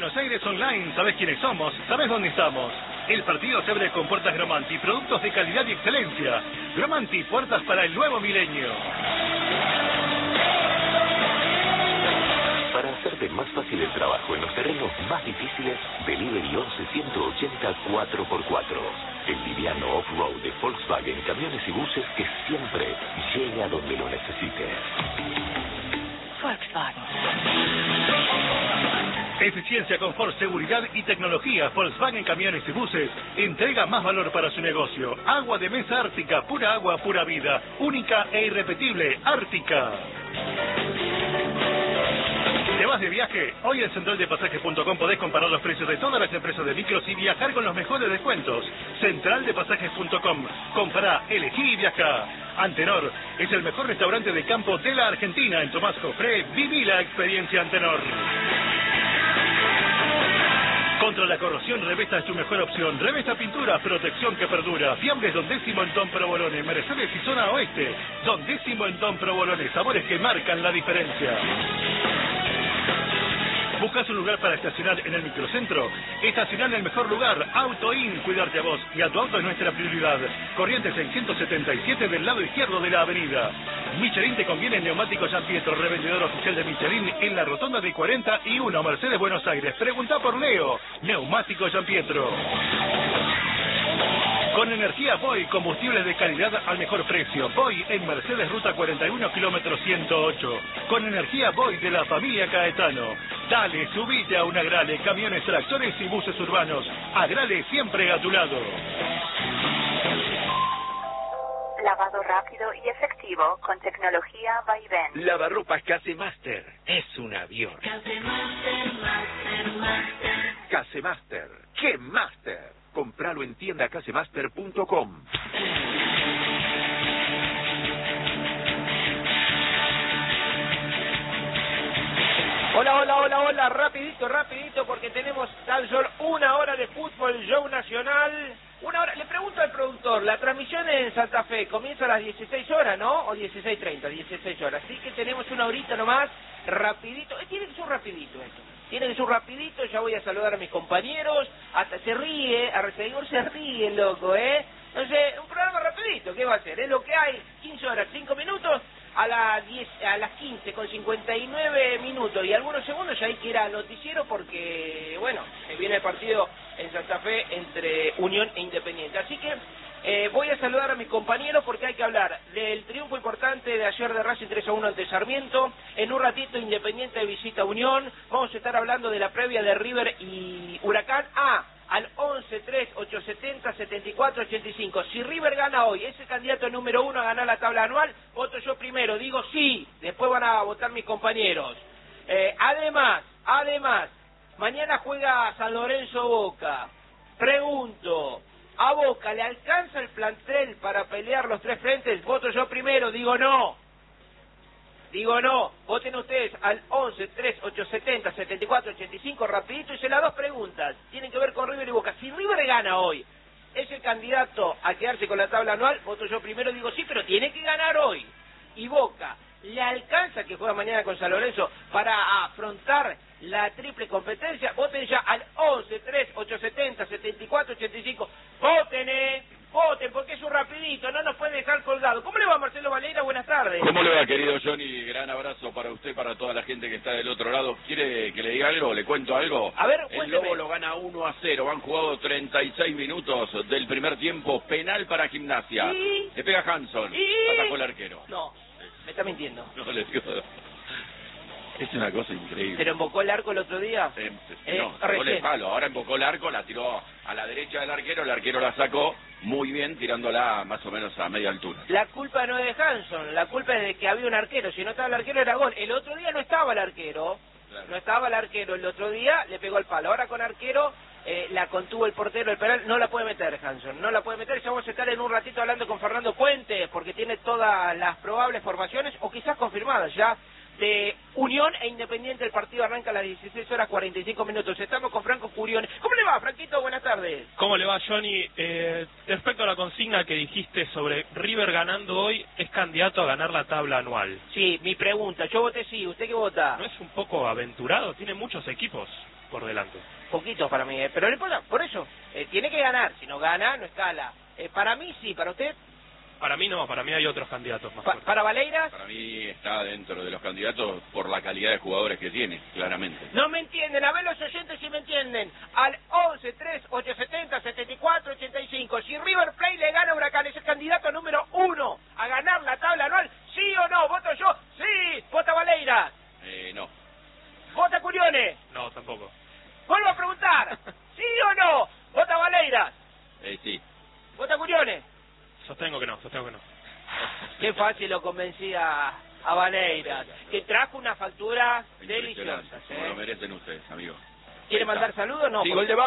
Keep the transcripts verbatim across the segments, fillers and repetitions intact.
Buenos Aires Online, sabés quiénes somos, sabés dónde estamos. El partido se abre con puertas Gromanti, productos de calidad y excelencia. Gromanti, puertas para el nuevo milenio. Para hacerte más fácil el trabajo en los terrenos más difíciles, Delivery once ciento ochenta cuatro por cuatro. El liviano off-road de Volkswagen, camiones y buses que siempre llega donde lo necesites. Volkswagen. Eficiencia, confort, seguridad y tecnología. Volkswagen Camiones y Buses entrega más valor para su negocio. Agua de mesa Ártica, pura agua, pura vida. Única e irrepetible, Ártica. ¿Te vas de viaje? Hoy en central de pasajes punto com podés comparar los precios de todas las empresas de micros y viajar con los mejores descuentos. central de pasajes punto com. Comprá, elegí y viajá. Antenor es el mejor restaurante de campo de la Argentina. En Tomás Jofré, viví la experiencia Antenor. Contra la corrosión, Revesta es tu mejor opción. Revesta Pintura, protección que perdura. Fiambres Don Décimo en Don Provolone. Mercedes y zona oeste. Don Décimo en Don Provolone. Sabores que marcan la diferencia. ¿Buscas un lugar para estacionar en el microcentro? Estacionar en el mejor lugar. Auto In, cuidarte a vos y a tu auto es nuestra prioridad. Corrientes seiscientos setenta y siete del lado izquierdo de la avenida. Michelin te conviene en Neumáticos San Pietro, revendedor oficial de Michelin en la rotonda de cuarenta y uno, Mercedes, Buenos Aires. Pregunta por Leo. Neumáticos San Pietro. Con energía Boy, combustibles de calidad al mejor precio. Boy en Mercedes, ruta cuarenta y uno, kilómetro ciento ocho. Con energía Boy de la familia Caetano. Dale, subite a un Agrale, camiones, tractores y buses urbanos. Agrale siempre a tu lado. Lavado rápido y efectivo con tecnología Vaivén. Lavarropas Casemaster. Es un avión. Casemaster, Master, Master. Casemaster. ¡Qué Master! Compralo en tienda casemaster punto com. Hola, hola, hola, hola, rapidito, rapidito, porque tenemos tan solo una hora de fútbol, show nacional. Una hora, le pregunto al productor, la transmisión en Santa Fe comienza a las dieciséis horas, ¿no? O dieciséis treinta, dieciséis horas. Así que tenemos una horita nomás, rapidito. Eh, tiene que ser rapidito esto. Tiene que ser rapidito, ya voy a saludar a mis compañeros. Hasta se ríe, a Reseguidor se ríe, loco, ¿eh? Entonces, un programa rapidito, ¿qué va a ser? Es lo que hay, quince horas, cinco minutos. A las diez, a las quince con cincuenta y nueve minutos y algunos segundos ya hay que ir al noticiero porque, bueno, viene el partido en Santa Fe entre Unión e Independiente. Así que eh, voy a saludar a mis compañeros porque hay que hablar del triunfo importante de ayer de Racing tres a uno ante Sarmiento. En un ratito Independiente de visita a Unión. Vamos a estar hablando de la previa de River y Huracán. Ah, al once, tres, ochocientos setenta, setenta y cuatro, ochenta y cinco. Si River gana hoy, es el candidato número uno a ganar la tabla anual, voto yo primero, digo sí, después van a votar mis compañeros. Eh, además, además, mañana juega San Lorenzo Boca. Pregunto, ¿a Boca le alcanza el plantel para pelear los tres frentes? Voto yo primero, digo no. Digo no, voten ustedes al once, tres, ochocientos setenta, setenta y cuatro, ochenta y cinco, rapidito, hice las dos preguntas, tienen que ver con River y Boca. Si River gana hoy, ¿es el candidato a quedarse con la tabla anual? Voto yo primero, digo sí, pero tiene que ganar hoy. Y Boca, ¿le alcanza que juega mañana con San Lorenzo para afrontar la triple competencia? Voten ya al once, tres, ochocientos setenta, setenta y cuatro, ochenta y cinco, voten, eh. Voten, porque es un rapidito, no nos puede dejar colgado. ¿Cómo le va, Marcelo Valera? Buenas tardes. ¿Cómo le va, querido Johnny? Gran abrazo para usted, para toda la gente que está del otro lado. ¿Quiere que le diga algo? ¿Le cuento algo? A ver, el cuénteme. Lobo lo gana uno a cero. Han jugado treinta y seis minutos del primer tiempo. Penal para Gimnasia. ¿Y? Le pega Hanson. ¿Y? Atacó el arquero. No, me está mintiendo. No le digo. Es una cosa increíble. ¿Pero embocó el arco el otro día? Eh, Eh, no, sacó recién. el palo. Ahora embocó el arco, la tiró a la derecha del arquero. El arquero la sacó muy bien, tirándola más o menos a media altura. La culpa no es de Hanson, la culpa es de que había un arquero. Si no estaba el arquero era gol. El otro día no estaba el arquero. Claro. No estaba el arquero. El otro día le pegó el palo. Ahora con arquero eh, la contuvo el portero del penal. No la puede meter Hanson. No la puede meter. Ya vamos a estar en un ratito hablando con Fernando Puente porque tiene todas las probables formaciones o quizás confirmadas ya de Unión e Independiente. El partido arranca a las dieciséis horas cuarenta y cinco minutos. Estamos con Franco Curione. ¿Cómo le va, Franquito? Buenas tardes. ¿Cómo le va, Johnny? Eh, respecto a la consigna que dijiste sobre River ganando hoy, es candidato a ganar la tabla anual. Sí, mi pregunta. Yo voté sí. ¿Usted qué vota? ¿No es un poco aventurado? Tiene muchos equipos. por delante. Poquitos para mí, eh. pero no importa, por eso, eh, tiene que ganar, si no gana, no escala. Eh, para mí sí, para usted. Para mí no, para mí hay otros candidatos más Pa fuertes. ¿Para Valeiras? Para mí está dentro de los candidatos por la calidad de jugadores que tiene, claramente. No me entienden, a ver los oyentes si me entienden. Al once, tres, ocho setenta, setenta y cuatro, ochenta y cinco. Si River Plate le gana a Huracán, es el candidato número uno a ganar la tabla anual, ¿sí o no? ¿Voto yo? Sí. ¿Vota Valeiras? Eh, no. ¿Vota Curione? No, tampoco. Vuelvo a preguntar, ¿sí o no? ¿Vota Valeiras? Eh, sí. ¿Vota Curione? Sostengo que no, sostengo que no. Qué fácil lo convencía a Valeiras, que trajo una factura deliciosa. Impresionante, como lo merecen ustedes, amigos. ¿Quiere mandar saludos o no? Sí, gol de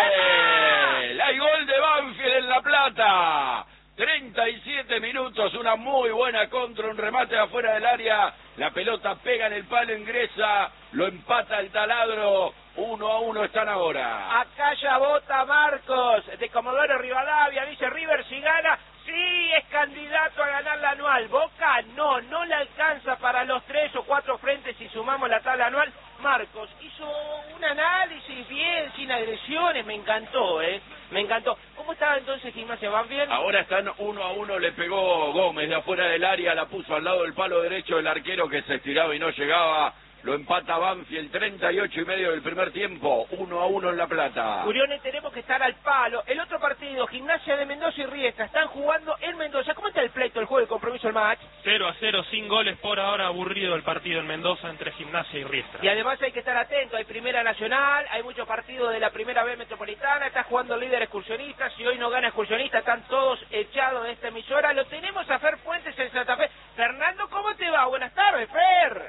Banfield. Hay gol de Banfield en La Plata. treinta y siete minutos, una muy buena contra, un remate afuera del área. La pelota pega en el palo, ingresa, lo empata el taladro. Uno a uno están ahora. Acá ya vota Marcos, de Comodoro Rivadavia, dice River si gana, sí es candidato a ganar la anual. Boca no, no le alcanza para los tres o cuatro frentes si sumamos la tabla anual. Marcos hizo un análisis bien, sin agresiones, me encantó, ¿eh? Me encantó. ¿Cómo estaba entonces Gimnasia Banfield? Ahora están uno a uno, le pegó Gómez de afuera del área, la puso al lado del palo derecho del arquero que se estiraba y no llegaba. Lo empata Banfield, treinta y ocho y medio del primer tiempo, uno a uno en La Plata. Curione, tenemos que estar al palo. El otro partido, Gimnasia de Mendoza y Riestra, están jugando en Mendoza. ¿Cómo está el pleito, el juego, el compromiso, el match? cero a cero, sin goles por ahora, aburrido el partido en Mendoza entre Gimnasia y Riestra. Y además hay que estar atento, hay Primera Nacional, hay muchos partidos de la Primera B Metropolitana, está jugando el líder excursionista, si hoy no gana excursionista, están todos echados de esta emisora. Lo tenemos a Fer Puentes en Santa Fe. Fernando, ¿cómo te va? Buenas tardes, Fer.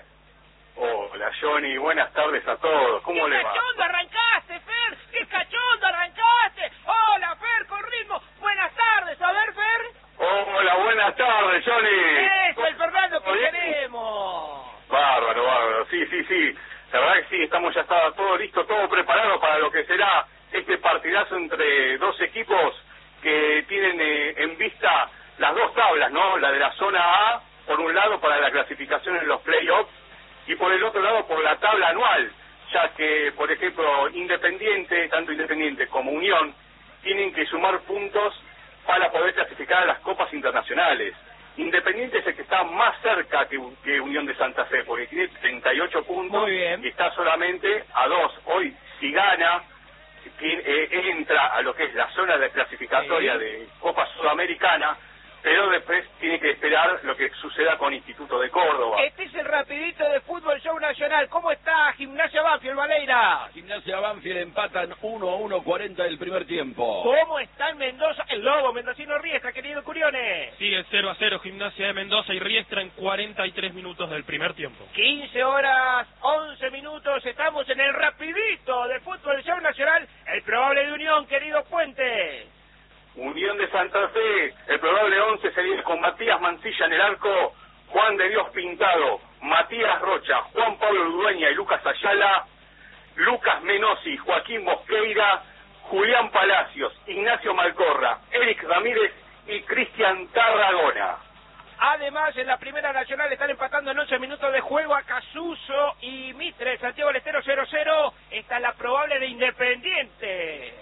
Hola Johnny, buenas tardes a todos, ¿cómo ¡Qué le va? cachondo arrancaste, Fer! ¡Qué cachondo arrancaste! ¡Hola, Fer, con ritmo! ¡Buenas tardes! A ver, Fer. Hola, buenas tardes Johnny. ¡Eso, el Fernando que ¿Todo bien? queremos! Bárbaro, bárbaro, sí, sí, sí, la verdad que sí, estamos ya está todo listo, todo preparado para lo que será este partidazo entre dos equipos que tienen eh, en vista las dos tablas, ¿no? La de la zona A, por un lado, para la clasificación en los playoffs, y por el otro lado por la tabla anual, ya que, por ejemplo, Independiente, tanto Independiente como Unión, tienen que sumar puntos para poder clasificar a las copas internacionales. Independiente es el que está más cerca que, que Unión de Santa Fe, porque tiene treinta y ocho puntos. Muy bien. Y está solamente a dos. Hoy, si gana, tiene, eh, entra a lo que es la zona de clasificatoria Sí. de Copa Sudamericana, pero después tiene que esperar lo que suceda con Instituto de Córdoba. Este es el rapidito de Fútbol Show Nacional. ¿Cómo está Gimnasia Banfield, Valeira? Gimnasia Banfield empatan uno a uno, cuarenta del primer tiempo. ¿Cómo está en Mendoza? El Lobo, Mendocino Riestra, querido Curione. Sigue cero a cero Gimnasia de Mendoza y Riestra en cuarenta y tres minutos del primer tiempo. quince horas, once minutos, estamos en el rapidito de Fútbol Show Nacional. El probable de Unión, querido Puente. Unión de Santa Fe, el probable once sería con Matías Mancilla en el arco, Juan de Dios Pintado, Matías Rocha, Juan Pablo Ludueña y Lucas Ayala, Lucas Menosi, Joaquín Mosqueira, Julián Palacios, Ignacio Malcorra, Eric Ramírez y Cristian Tarragona. Además, en la Primera Nacional están empatando en once minutos de juego a Casuso y Mitre, Santiago del Estero cero cero. Está la probable de Independiente.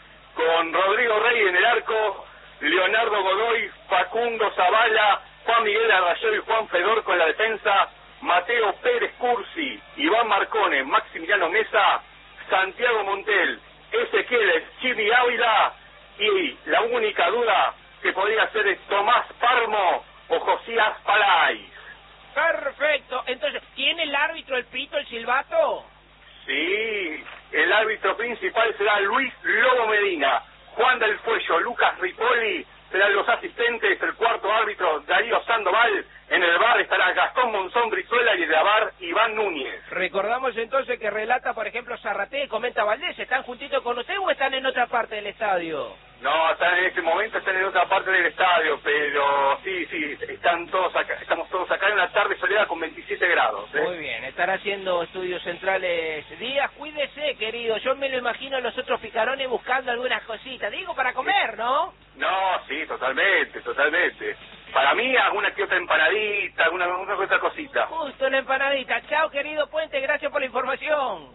Con Rodrigo Rey en el arco, Leonardo Godoy, Facundo Zavala, Juan Miguel Arrayó y Juan Fedor con la defensa, Mateo Pérez Cursi, Iván Marcone, Maximiliano Mesa, Santiago Montel, Ezequiel Chimi Ávila y la única duda que podría ser es Tomás Parmo o Josías Palais. Perfecto. Entonces, ¿tiene el árbitro el pito, el silbato? Sí, el árbitro principal será Luis Lobo Medina, Juan del Fuello, Lucas Ripoli serán los asistentes, el cuarto árbitro Darío Sandoval, en el bar estará Gastón Monzón Brizuela y en la bar Iván Núñez. Recordamos entonces que relata, por ejemplo, Zarraté y comenta Valdés, ¿están juntitos con usted o están en otra parte del estadio? No, están en este momento, están en otra parte del estadio, pero sí, sí, están todos acá, estamos todos acá en una tarde soleada con veintisiete grados. ¿eh? Muy bien, estará haciendo estudios centrales. Díaz, cuídese, querido, yo me lo imagino a los otros picarones buscando algunas cositas, digo, para comer, ¿no? No, sí, totalmente, totalmente. Para mí, alguna que otra empanadita, alguna, alguna que otra cosita. Justo una empanadita. Chao, querido Puente, gracias por la información.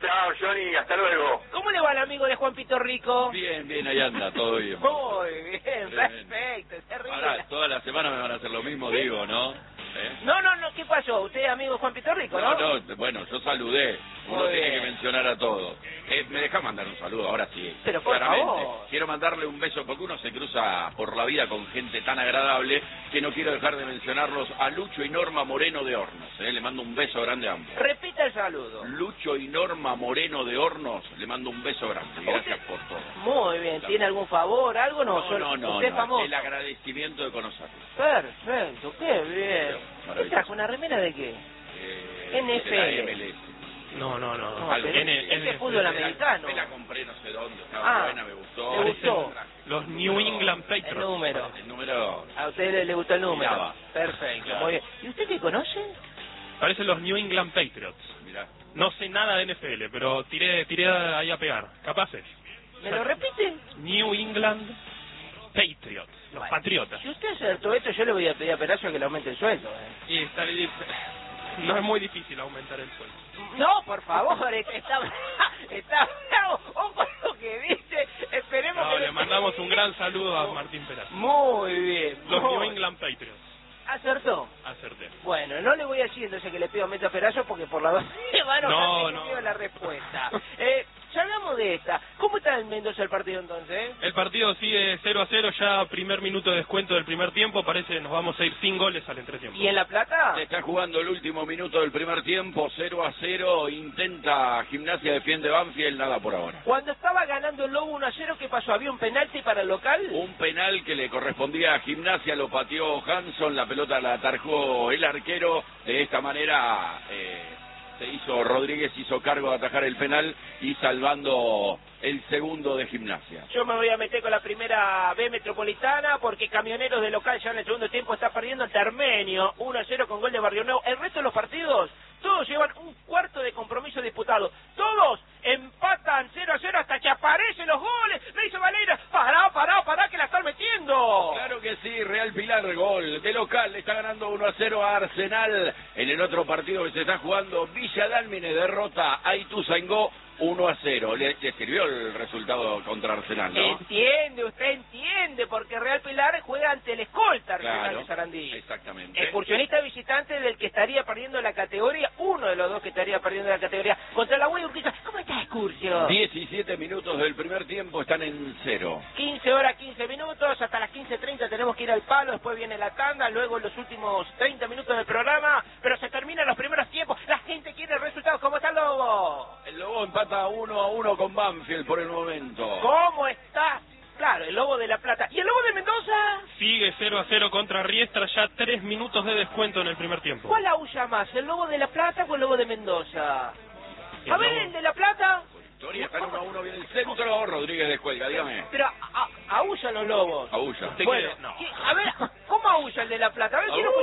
Chao, Johnny, hasta luego. ¿Cómo le va al amigo de Juan Pito Rico? Bien, bien, ahí anda, todo bien. Muy bien, Bien. perfecto, se ríe. Ahora, toda la semana me van a hacer lo mismo, digo, ¿no? ¿Eh? No, no, no, ¿qué pasó? ¿Usted es amigo de Juan Pito Rico, no? No, no, bueno, yo saludé. Uno Muy tiene bien. que mencionar a todos. Eh, me deja mandar un saludo, ahora sí. Pero por claramente. favor. Quiero mandarle un beso porque uno se cruza por la vida con gente tan agradable que no quiero dejar de mencionarlos a Lucho y Norma Moreno de Hornos. ¿eh? Le mando un beso grande a ambos. Repita el saludo. Lucho y Norma Moreno de Hornos, le mando un beso grande. Gracias por todo. Muy bien, ¿tiene algún favor, algo? No, No, solo- no, no, usted es no, famoso. el agradecimiento de conocerlo. Perfecto, qué bien. Maravilloso. ¿Qué trajo, una remera de qué? Eh, N F L. de la M L S. No, no, no. No, Algo. pero N- este N- fútbol Me la- americano. Me la compré no sé dónde, estaba Ah, buena, me gustó. ¿le gustó? Los New England El Patriots. número. El número... A usted le, le gustó el número. Miraba. Perfecto, Claro. muy bien. ¿Y usted qué conoce? Parecen los New England Patriots. Mirá. No sé nada de N F L, pero tiré, tiré ahí a pegar. Capaces. ¿Me lo repite? New England Patriots. Los Bueno, Patriotas. Si usted acertó esto, yo le voy a pedir a Perazo que le aumente el sueldo. ¿eh? Y está, no es muy difícil aumentar el sueldo. No, por favor, es- está está bravo. Ojo con lo que dice. Esperemos No, que le mandamos un gran saludo a Martín Perazo. Muy bien. Los muy New bien. England Patriots. Acertó. Acerté. Bueno, no le voy a decir entonces que le pido aumento a Perazo porque por la dos se va a enojar No, que no. pido la respuesta. Eh, ya hablamos de esta. ¿Cómo está en Mendoza el partido entonces? El partido sigue cero a cero, ya primer minuto de descuento del primer tiempo, parece que nos vamos a ir sin goles al entretiempo. ¿Y en La Plata? Se está jugando el último minuto del primer tiempo, cero a cero, intenta Gimnasia, defiende Banfield, nada por ahora. Cuando estaba ganando el Lobo uno a cero, ¿qué pasó? ¿Había un penalti para el local? Un penal que le correspondía a Gimnasia, lo pateó Hanson, la pelota la atajó el arquero, de esta manera eh, se hizo, Rodríguez hizo cargo de atajar el penal y salvando el segundo de Gimnasia. Yo me voy a meter con la primera B metropolitana porque Camioneros de local ya en el segundo tiempo está perdiendo ante Armenio uno a cero con gol de Barrio Nuevo. El resto de los partidos, todos llevan un cuarto de compromiso disputado. Todos empatan cero a cero hasta que aparecen los goles. Le dice Valera, pará, pará, pará que la están metiendo. Claro que sí, Real Pilar, gol de local, le está ganando uno a cero a Arsenal. En el otro partido que se está jugando, Villa Dálmine derrota a Ituzaingó uno a cero. Le, le sirvió el resultado contra Arsenal, ¿no? Entiende, usted entiende, porque Real Pilar juega ante el escolta Arsenal Claro, de Sarandí. exactamente. Excursionista visitante del que estaría perdiendo la categoría, uno de los dos que estaría perdiendo la categoría, contra la U de Urquiza. ¿Cómo está Excursio? diecisiete minutos del primer tiempo están en cero. quince horas, quince minutos, hasta las quince treinta tenemos que ir al palo, después viene la tanda, luego los últimos treinta minutos del programa, pero se terminan los primeros tiempos, la gente quiere resultados. ¿Cómo está el Lobo? El Lobo empata uno a uno con Banfield por el momento. ¿Cómo está? Claro, el Lobo de La Plata. ¿Y el Lobo de Mendoza? Sigue cero a cero contra Riestra, ya tres minutos de descuento en el primer tiempo. ¿Cuál aúlla más, el Lobo de La Plata o el Lobo de Mendoza? El A ver, Lobo. el de La Plata. Victoria está en uno a uno, viene el centro, Rodríguez descuelga, dígame. Pero a- a- aúllan los lobos. Abulla. ¿Usted Bueno, quiere? No. ¿qué? A ver, ¿cómo aúlla el de La Plata? A ver, quiero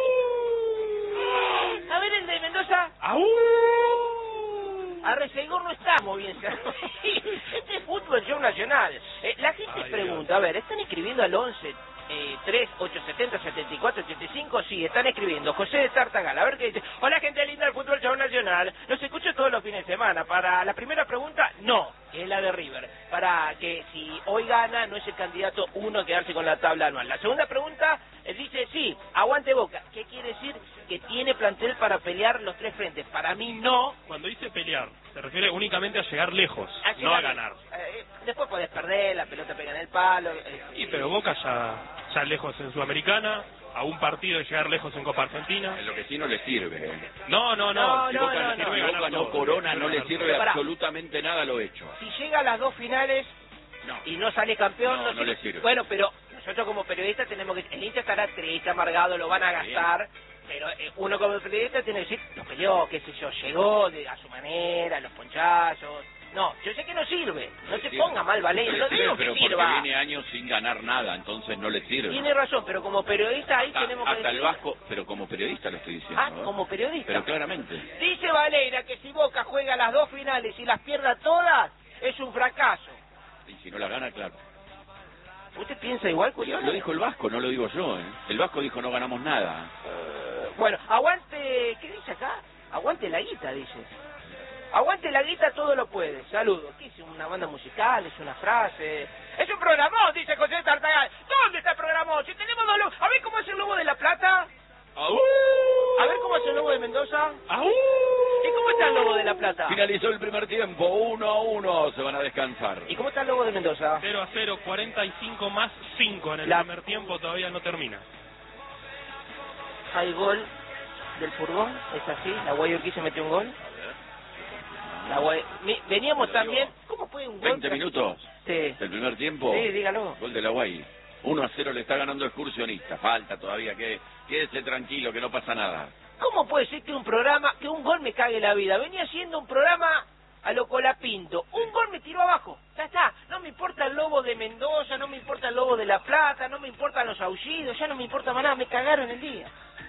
escuchar. A ver, el de Mendoza. ¡Aú! A Reseigor no está muy bien. Este es fútbol show nacional. Eh, la gente Ay, pregunta, a ver, ¿están escribiendo al once eh, tres ocho siete cero siete cuatro ocho cinco? Sí, están escribiendo. José de Tartagal, a ver qué dice. Hola, gente linda del fútbol show nacional. Los escucho todos los fines de semana. Para la primera pregunta, no, que es la de River. Para que si hoy gana, no es el candidato uno a quedarse con la tabla anual. La segunda pregunta eh, dice, sí, aguante Boca. ¿Qué quiere decir? Que tiene plantel para pelear los tres frentes. Para mí no. Cuando dice pelear, se refiere únicamente a llegar lejos, Así no a la- ganar. eh, después podés perder, la pelota pega en el palo. eh, Y pero Boca ya, ya lejos en Sudamericana, a un partido de llegar lejos en Copa Argentina. En lo que sí no le sirve. ¿eh? No, no, No, no. Si no, Boca, no, si no. Boca no todo. corona, no le Ganar sirve todo. Pará. absolutamente nada lo hecho. Si llega a las dos finales No. y no sale campeón, No, no, no sirve. le sirve. Bueno, pero nosotros como periodistas tenemos que... El hincha estará triste, amargado, lo van a gastar. Pero eh, uno como periodista tiene que decir, lo peleó, qué sé yo, llegó de, a su manera, los ponchazos. No, yo sé que no sirve. No te sirve. ponga mal, Valeria. No No le sirve, digo pero que porque sirva. viene años sin ganar nada, entonces no le sirve. Tiene razón, pero como periodista ahí hasta, tenemos que hasta el decir... Vasco, pero como periodista lo estoy diciendo. Ah, ¿eh? como periodista. Pero claramente. Dice Valera que si Boca juega las dos finales y las pierda todas, es un fracaso. Y si no la gana, claro. ¿Usted piensa igual, Lo, Curión? lo dijo el Vasco, no lo digo yo. ¿eh? El Vasco dijo no ganamos nada. Eh, bueno, aguante... ¿Qué dice acá? Aguante la guita, dice. Aguante la guita, todo lo puede. Saludos. ¿Qué es una banda musical? ¿Es una frase? ¡Es un programón!, dice José Tartagal. ¿Dónde está el programón? Si tenemos dos lobos. A ver cómo hace el lobo de La Plata. ¡Aú! A ver cómo hace el lobo de Mendoza. ¡Aú! ¿Y cómo está el lobo de La Plata? Finalizó el primer tiempo, uno a uno, se van a descansar. ¿Y cómo está el lobo de Mendoza? cero a cero, cuarenta y cinco más cinco en el La- primer tiempo, todavía no termina. Hay gol del furgón, es así. La Guayaquil se metió un gol. La Guay... Mi- Veníamos Lo digo. también. ¿Cómo puede un gol? veinte minutos Sí. del primer tiempo. Sí, dígalo. Gol de la Guay. uno a cero le está ganando Excursionista. Falta todavía, que quédese tranquilo, que no pasa nada. ¿Cómo puede ser que un programa, que un gol me cague la vida? Venía siendo un programa a lo Colapinto. Un gol me tiró abajo. Ya está. No me importa el lobo de Mendoza, no me importa el lobo de La Plata, no me importan los aullidos, ya no me importa más nada. Me cagaron el día.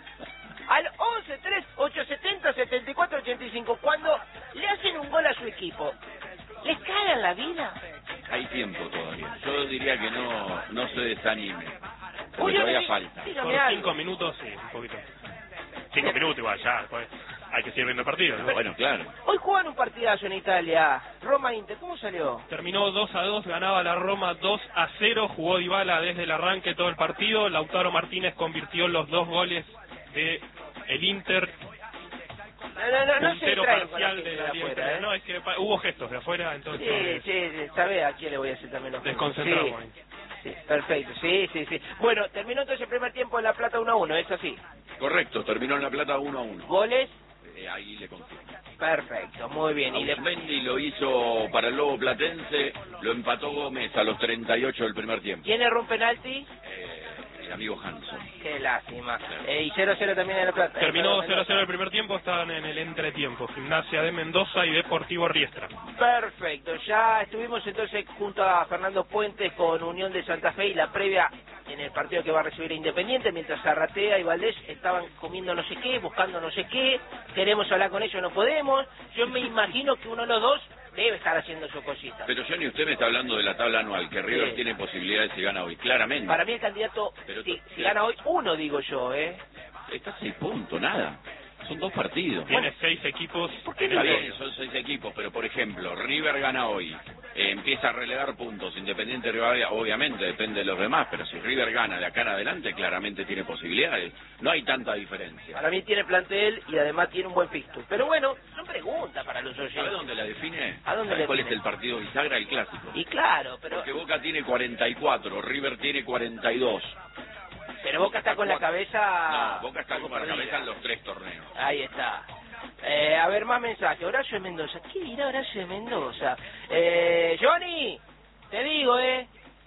Al once tres ocho setenta setenta y cuatro ochenta y cinco, cuando le hacen un gol a su equipo, ¿les cagan la vida? Hay tiempo todavía. Yo diría que no, no se desanime. Uy, Porque yo todavía le- falta. dígame Por algo. cinco minutos, sí, un poquito. Cinco minutos igual, ya, pues, hay que seguir viendo el partido, ¿no? Bueno, claro. Hoy juegan un partidazo en Italia. Roma-Inter, ¿cómo salió? Terminó dos a dos, ganaba la Roma dos a cero, jugó Dybala desde el arranque todo el partido, Lautaro Martínez convirtió los dos goles de el Inter, No, no, no, no se puntero distraigan con la parcial gente de de la Liga afuera, Italiana. ¿eh? No, es que pa- hubo gestos de afuera, entonces Sí, sí, sabe a quién le voy a hacer también los desconcentramos Sí, ahí. sí, perfecto, sí, sí, sí. Bueno, terminó entonces el primer tiempo en La Plata uno a uno, ¿es así? Correcto, terminó en La Plata uno a uno. ¿Goles? Eh, ahí le confirmo. Perfecto, muy bien. Y le... Mendy lo hizo para el Lobo Platense, lo empató Gómez a los treinta y ocho del primer tiempo. ¿Quién erró un penalti? Eh, el amigo Hanson. Qué lástima. Eh, y cero a cero también en La Plata. Terminó Eh, cero a cero el primer tiempo, estaban en el entretiempo, Gimnasia de Mendoza y Deportivo Riestra. Perfecto, ya estuvimos entonces junto a Fernando Puentes con Unión de Santa Fe y la previa en el partido que va a recibir Independiente, mientras Zarratea y Valdés estaban comiendo no sé qué, buscando no sé qué, queremos hablar con ellos, no podemos. Yo me imagino que uno de los dos debe estar haciendo su cosita. Pero Johnny, usted me está hablando de la tabla anual, que River Sí. tiene posibilidades si gana hoy, claramente. Para mí el candidato, Pero si, tú- si gana hoy, uno digo yo, ¿eh? Está a seis puntos, nada. Son dos partidos. Tiene seis equipos qué en Está el bien, medio. son seis equipos, pero por ejemplo, River gana hoy, eh, empieza a relegar puntos, Independiente Rivadavia, obviamente depende de los demás, pero si River gana de acá en adelante, claramente tiene posibilidades. No hay tanta diferencia. Para mí tiene plantel y además tiene un buen fixture. Pero bueno, son preguntas para los ¿Sabe oyentes. dónde la define? ¿A dónde ¿Sabe la cuál define? es el partido bisagra? El clásico. Y claro, pero, Porque Boca tiene cuarenta y cuatro, River tiene cuarenta y dos. pero Boca está con la cabeza... No, Boca está con la perdida. cabeza en los tres torneos. Ahí está. Eh, a ver, más mensajes. Horacio de Mendoza. ¿Qué dirá Horacio de Mendoza? Eh, Johnny, te digo, ¿eh?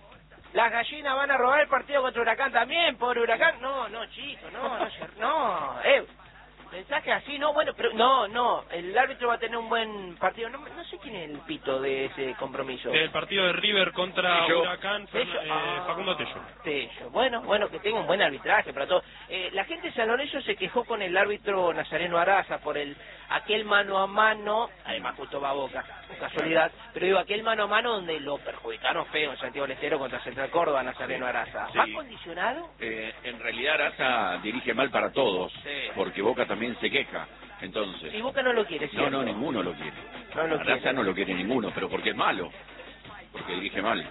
Las gallinas van a robar el partido contra Huracán también, por Huracán. No, no, chicos, no, no, se- no. Eh, mensaje así, no, bueno, pero no, no. El árbitro va a tener un buen partido. No, no sé quién es el pito de ese compromiso. Del partido de River contra Tello. Huracán, Fernan- Tello, eh, ah. Facundo Tello. Tello. Bueno, bueno, que tenga un buen arbitraje para todo. Eh, la gente de San Lorenzo se quejó con el árbitro Nazareno Araza por el aquel mano a mano, además justo va a Boca, por casualidad, pero digo, aquel mano a mano donde lo perjudicaron feo en Santiago del Estero contra Central Córdoba, Nazareno Araza. Sí. ¿Va condicionado? Eh, en realidad Araza dirige mal para todos, Sí. porque Boca también se queja. Entonces, Si Boca no lo quiere, no, ¿cierto? no, ninguno lo quiere. No lo Araza quiere. no lo quiere ninguno, pero porque es malo. Porque dirige mal.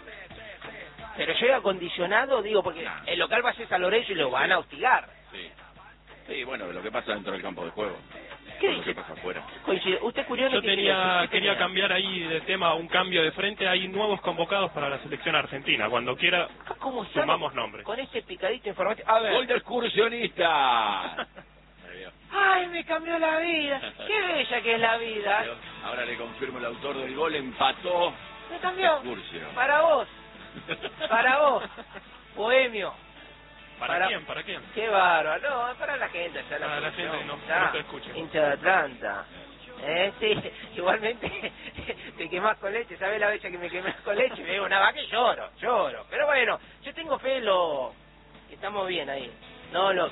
Pero llega condicionado, digo, porque el local va a ser San Lorenzo y lo van a hostigar. Sí. Sí, bueno, de lo que pasa dentro del campo de juego. ¿Qué no lo dice? que pasa afuera. Coincide. ¿Usted curioso? Yo tenía, quería cambiar ahí de tema, un cambio de frente. Hay nuevos convocados para la selección argentina. Cuando quiera, ¿Cómo estamos sumamos nombres. con este picadito informativo? A ver. ¡Gol de Excursionista! ¡Ay, me cambió la vida! ¡Qué bella que es la vida! Ahora le confirmo el autor del gol, empató ¿Me cambió? Excursio. Para vos, para vos, Bohemio. ¿Para, Para- quién? ¿Para quién? Qué bárbaro, no, para la gente, ya Para la producción, gente, no, ya, no te escuche. hincha de Atlanta. Eh, sí, igualmente te quemás con leche, ¿sabes la bella que me quemás con leche? Me digo una vaca y lloro, lloro. Pero bueno, yo tengo fe en lo... que estamos bien ahí. No, los...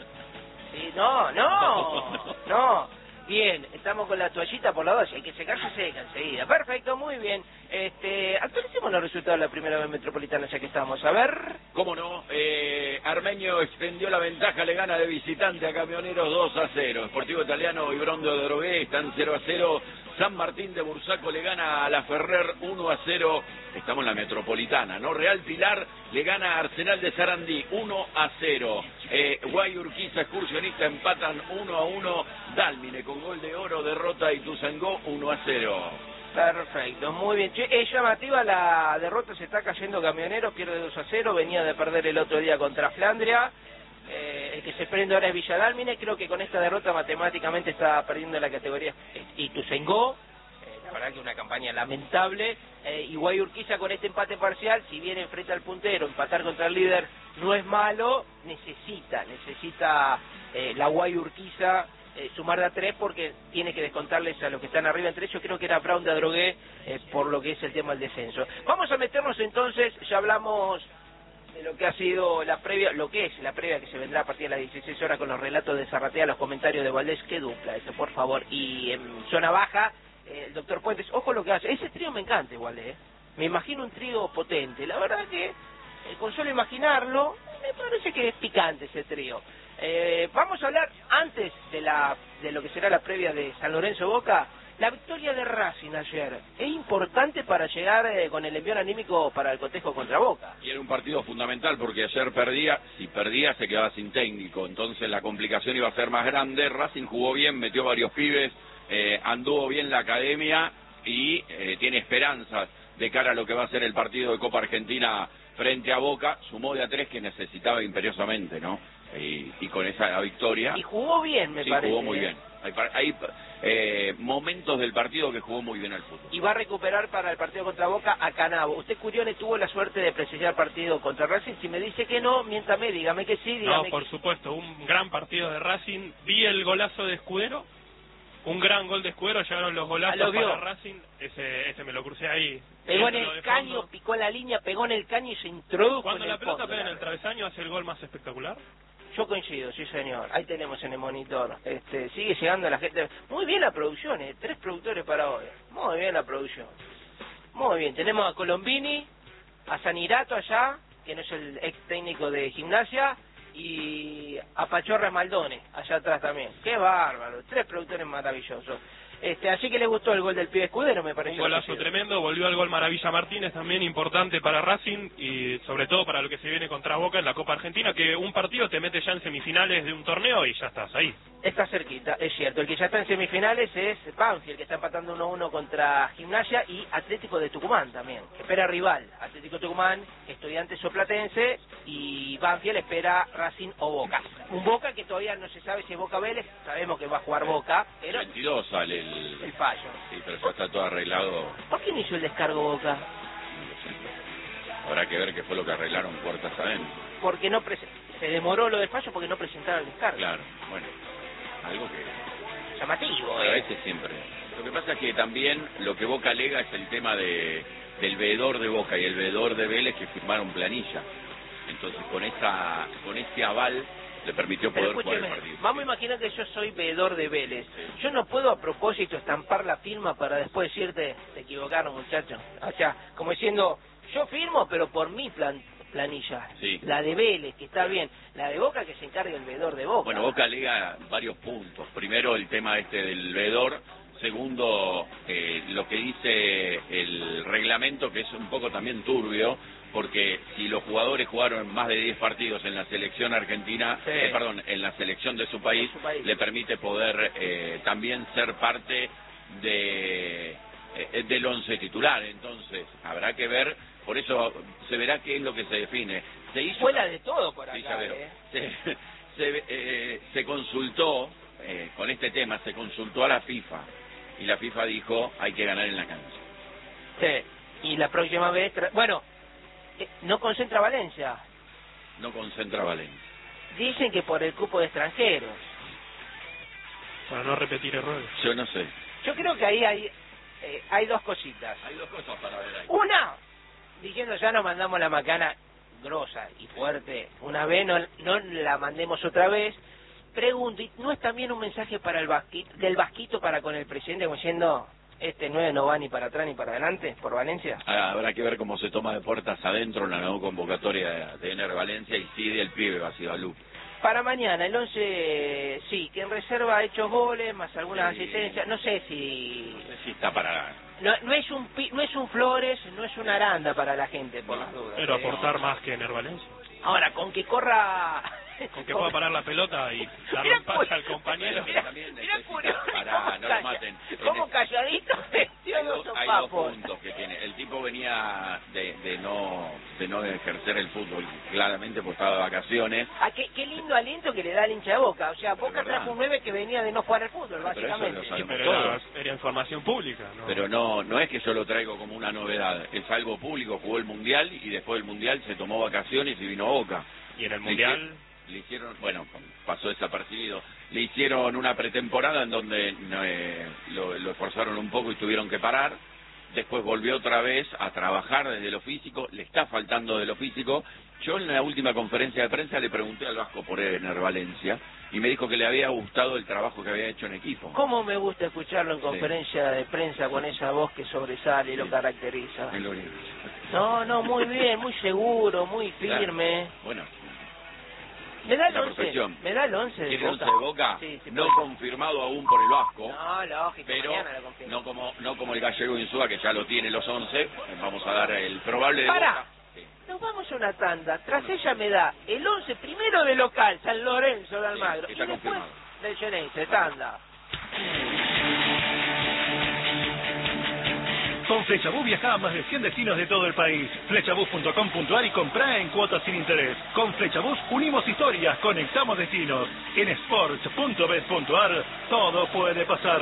Sí, no, no, no. Bien, estamos con la toallita por la dos, hay que secarse, seca enseguida. Perfecto, muy bien. Este, actualicemos los resultados de la primera vez metropolitana ya que estamos. A ver... ¿Cómo no? Eh, Armenio extendió la ventaja, le gana de visitante a Camioneros dos a cero. Sportivo Italiano y Brondo de Drogué están cero a cero. San Martín de Bursaco le gana a la Ferrer uno a cero. Estamos en la Metropolitana, ¿no? Real Pilar le gana a Arsenal de Sarandí uno a cero. Eh, Guay Urquiza, Excursionista empatan uno a uno. Dálmine con gol de Oro derrota a Ituzaingó uno a cero. Perfecto, muy bien. Che, es llamativa la derrota, se está cayendo Camionero, pierde dos a cero, venía de perder el otro día contra Flandria. Eh, el que se prende ahora es Villadálmine, creo que con esta derrota matemáticamente está perdiendo la categoría Ituzaingó. Eh, la verdad que una campaña lamentable. Eh, y Guay Urquiza con este empate parcial, si bien enfrenta al puntero, empatar contra el líder no es malo, necesita, necesita eh, la Guay Urquiza eh, sumar de a tres porque tiene que descontarles a los que están arriba, entre ellos creo que era Brown de Adrogué, eh, por lo que es el tema del descenso. Vamos a meternos entonces, ya hablamos de lo que ha sido la previa, lo que es la previa que se vendrá a partir de las dieciséis horas con los relatos de Zarratea, los comentarios de Valdés, qué dupla ese, por favor, y en zona baja, eh, el doctor Puentes, ojo lo que hace, ese trío me encanta igual, eh. Me imagino un trío potente, la verdad que eh, con solo imaginarlo, me parece que es picante ese trío. Eh, vamos a hablar antes de la de lo que será la previa de San Lorenzo Boca. La victoria de Racing ayer es importante para llegar eh, con el envío anímico para el cotejo contra Boca. Y era un partido fundamental porque ayer perdía, si perdía se quedaba sin técnico, entonces la complicación iba a ser más grande. Racing jugó bien, metió varios pibes, eh, anduvo bien la academia y eh, tiene esperanzas de cara a lo que va a ser el partido de Copa Argentina frente a Boca. Sumó de a tres que necesitaba imperiosamente, ¿no? Y, y con esa victoria... Y jugó bien, me sí, parece. jugó muy bien. Hay, hay eh, momentos del partido que jugó muy bien al fútbol. Y va a recuperar para el partido contra Boca a Canavo. Usted, Curione, tuvo la suerte de presenciar el partido contra Racing. Si me dice que no, miéntame, dígame que sí, dígame No, por que... supuesto, un gran partido de Racing. Vi el golazo de Escudero, un gran gol de Escudero, llegaron los golazos Ah, lo vio. para Racing, ese, ese me lo crucé ahí. Pegó en Viéndolo el de caño, fondo. picó la línea, pegó en el caño y se introdujo Cuando en la el pelota fondo, pega en la el verdad. travesaño hace el gol más espectacular. Yo coincido, sí señor. Ahí tenemos en el monitor. Este, sigue llegando la gente. Muy bien la producción, eh. Tres productores para hoy. Muy bien la producción. Muy bien. Tenemos a Colombini, a Sanirato allá, que no es el ex técnico de Gimnasia, y a Pachorra Maldone, allá atrás también. Qué bárbaro. Tres productores maravillosos. Este, así que le gustó el gol del pibe Escudero, me parece. Un golazo tremendo, volvió al gol Maravilla Martínez, también importante para Racing y sobre todo para lo que se viene contra Boca en la Copa Argentina, que un partido te mete ya en semifinales de un torneo y ya estás ahí. Está cerquita, es cierto. El que ya está en semifinales es Banfield, que está empatando uno a uno contra Gimnasia, y Atlético de Tucumán también, que espera rival. Atlético Tucumán, Estudiantes o Platense, y Banfield espera Racing o Boca. Un Boca que todavía no se sabe si es Boca Vélez, sabemos que va a jugar Boca, pero... veintidós sale el... el fallo. Sí, pero ya está todo arreglado. ¿Por qué no hizo el descargo Boca? Habrá que ver qué fue lo que arreglaron puertas adentro. Porque no prese- se demoró lo del fallo porque no presentaron el descargo. Claro, bueno, algo que... Llamativo, A eh. veces siempre. Lo que pasa es que también lo que Boca alega es el tema de del veedor de Boca y el veedor de Vélez que firmaron planilla. Entonces con esa con ese aval le permitió Pero poder jugar el escúcheme, partido. vamos a imaginar que yo soy veedor de Vélez. Yo no puedo a propósito estampar la firma para después decirte, te equivocaron, muchachos. O sea, como diciendo, yo firmo, pero por mi plan, planilla. Sí. La de Vélez, que está bien. La de Boca, que se encargue el veedor de Boca. Bueno, Boca alega varios puntos. Primero, el tema este del veedor. Segundo, eh, lo que dice el reglamento, que es un poco también turbio, porque si los jugadores jugaron más de diez partidos en la selección argentina, Sí. eh, perdón, en la selección de su país, De su país. le permite poder eh, también ser parte de eh, del once titular. Entonces, habrá que ver, por eso se verá qué es lo que se define. Se hizo Fuera de todo por Sí, ya acá, veo. eh. Se, se, eh, se consultó, eh, con este tema, se consultó a la FIFA, y la FIFA dijo, hay que ganar en la cancha. Sí. Y la próxima vez... tra- Bueno, eh, no concentra Valencia. No concentra Valencia. Dicen que por el cupo de extranjeros. Para no repetir errores. Yo no sé. Yo creo que ahí hay, eh, hay dos cositas. Hay dos cosas para ver ahí. Una, diciendo ya nos mandamos la macana grosa y fuerte una vez, no, no la mandemos otra vez. Pregunto, ¿y no es también un mensaje para el Vasquito, del Vasquito para con el presidente, como diciendo, este nueve no va ni para atrás ni para adelante, por Valencia? Ah, habrá que ver cómo se toma de puertas adentro la nueva convocatoria de, de Ener Valencia y sí del pibe Basibalú. Para mañana, el once, sí, que en reserva ha hecho goles, más algunas Sí. asistencias, no sé si... No sé si está para... No, no es un pi- no es un Flores, no es una Aranda para la gente, por las dudas. Pero ¿eh? aportar más que Ener Valencia. Ahora, con que corra... Con que pueda parar la pelota y darle Mirá un pase cu- al compañero. Mirá, También mirá necesita- curioso, pará, cómo no lo calla- maten. cómo En- calladito metió Hay dos dos, hay dos sopapos. puntos que tiene. El tipo venía de, de no de no ejercer el fútbol, claramente porque estaba de vacaciones. Ah, qué, qué lindo aliento que le da el hincha de Boca. O sea, Boca verdad. trajo un nueve que venía de no jugar al fútbol, Pero eso básicamente. lo Sí, sabemos pero era, todos. era información pública, ¿no? Pero no no es que yo lo traigo como una novedad, es algo público, jugó el Mundial y después del Mundial se tomó vacaciones y vino a Boca. Y en el Le Mundial... hici- Le hicieron, bueno, pasó desapercibido, le hicieron una pretemporada en donde eh, lo, lo esforzaron un poco y tuvieron que parar, después volvió otra vez a trabajar desde lo físico, le está faltando de lo físico. Yo en la última conferencia de prensa le pregunté al Vasco por Ener Valencia y me dijo que le había gustado el trabajo que había hecho en equipo. ¿Cómo me gusta escucharlo en Sí. conferencia de prensa con esa voz que sobresale y lo Sí. caracteriza? En lo- No, no, muy bien, muy seguro, muy firme. Bueno, Me da el la once, perfección. me da el once de ¿Tiene Boca. once de Boca? Sí, sí, no puede. confirmado aún por el Vasco. No, lógico, Pero mañana lo confirmo. no como no como el gallego Insúa, que ya lo tiene los once. Vamos a dar el probable de Pará. Boca. Sí. Nos vamos a una tanda. Tras ella me da el once primero de local, San Lorenzo de Almagro. Sí, y está después confirmado. del Geneise, tanda. Con Flechabús viaja a más de cien destinos de todo el país. Flechabús punto com punto ar y comprá en cuotas sin interés. Con Flechabús unimos historias, conectamos destinos. En sports punto bet punto ar todo puede pasar.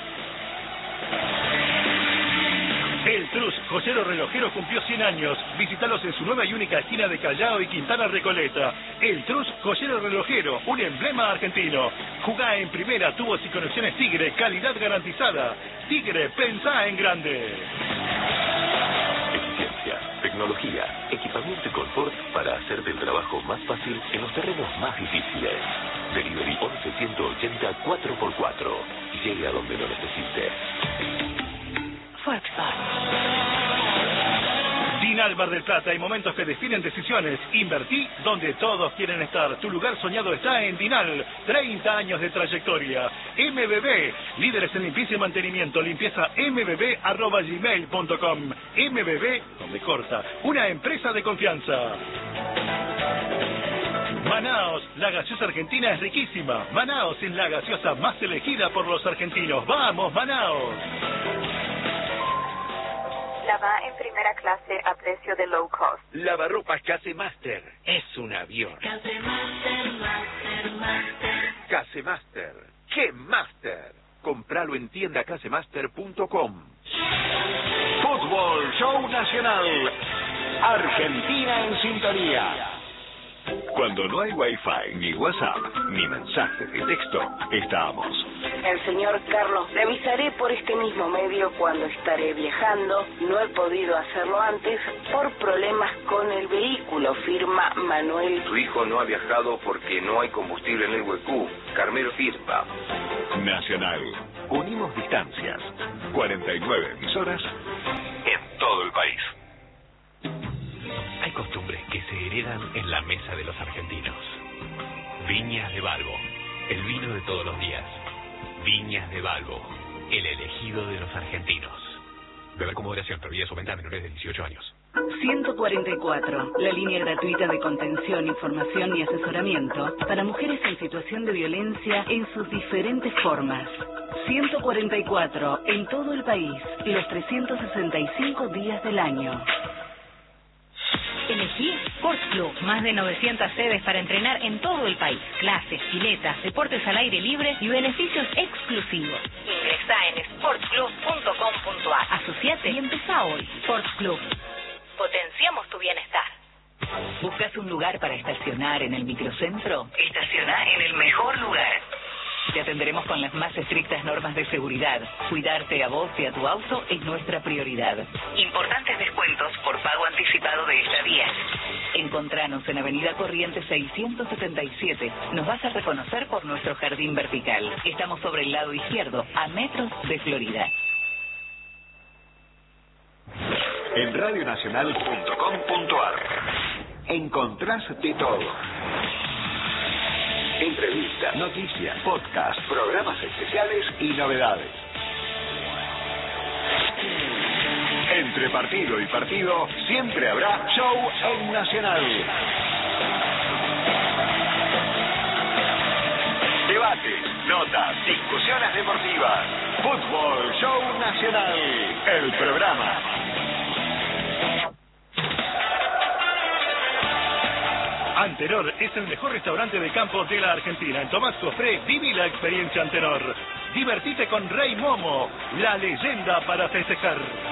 El Trus, joyero relojero, cumplió cien años. Visítalos en su nueva y única esquina de Callao y Quintana Recoleta. El Trus, joyero relojero, un emblema argentino. Jugá en primera, tubos y conexiones Tigre, calidad garantizada. Tigre, pensá en grande. Eficiencia, tecnología, equipamiento y confort para hacerte el trabajo más fácil en los terrenos más difíciles. Delivery once ciento ochenta cuatro por cuatro. Llegue a donde lo necesite. Dinal Mar del Plata, hay momentos que definen decisiones. Invertí donde todos quieren estar. Tu lugar soñado está en Dinal. treinta años de trayectoria. M B B, líderes en limpieza y mantenimiento. Limpieza m b b arroba gmail punto com. M B B, donde corta. Una empresa de confianza. Manaos, la gaseosa argentina es riquísima. Manaos es la gaseosa más elegida por los argentinos. ¡Vamos, Manaos! Lava en primera clase a precio de low cost. Lavarropas Case Master. Es un avión. Case Master, Master, Master. Case Master. ¡Qué Master! Compralo en tienda casemaster punto com. Fútbol Show Nacional. Argentina en sintonía. Cuando no hay Wi-Fi, ni WhatsApp, ni mensajes de texto, estamos. El señor Carlos, le avisaré por este mismo medio cuando estaré viajando. No he podido hacerlo antes por problemas con el vehículo, firma Manuel. Tu hijo no ha viajado porque no hay combustible en el huecú. Carmelo Firpa. Nacional. Unimos distancias. cuarenta y nueve emisoras en todo el país. Hay costumbres que se heredan en la mesa de los argentinos. Viñas de Balbo, el vino de todos los días. Viñas de Balbo, el elegido de los argentinos. Beber con moderación, prohibida su venta a menores de dieciocho años. ciento cuarenta y cuatro, la línea gratuita de contención, información y asesoramiento para mujeres en situación de violencia en sus diferentes formas. ciento cuarenta y cuatro, en todo el país, los trescientos sesenta y cinco días del año. Elegí Sports Club, más de novecientas sedes para entrenar en todo el país. Clases, piletas, deportes al aire libre y beneficios exclusivos. Ingresá en sports club punto com punto ar. Asociate y empezá hoy. Sports Club. Potenciamos tu bienestar. ¿Buscas un lugar para estacionar en el microcentro? Estaciona en el mejor lugar. Te atenderemos con las más estrictas normas de seguridad. Cuidarte a vos y a tu auto es nuestra prioridad. Importantes descuentos por pago anticipado de estadías. Encontranos en Avenida Corrientes seiscientos setenta y siete. Nos vas a reconocer por nuestro jardín vertical. Estamos sobre el lado izquierdo, a metros de Florida. En radio nacional punto com punto ar encontrás de todo. Entrevistas, noticias, podcast, programas especiales y novedades. Entre partido y partido siempre habrá show en Nacional. Debates, notas, discusiones deportivas. Fútbol Show Nacional, el programa. Antenor es el mejor restaurante de campo de la Argentina. En Tomás Cofré, viví la experiencia Antenor. Divertite con Rey Momo, la leyenda para festejar.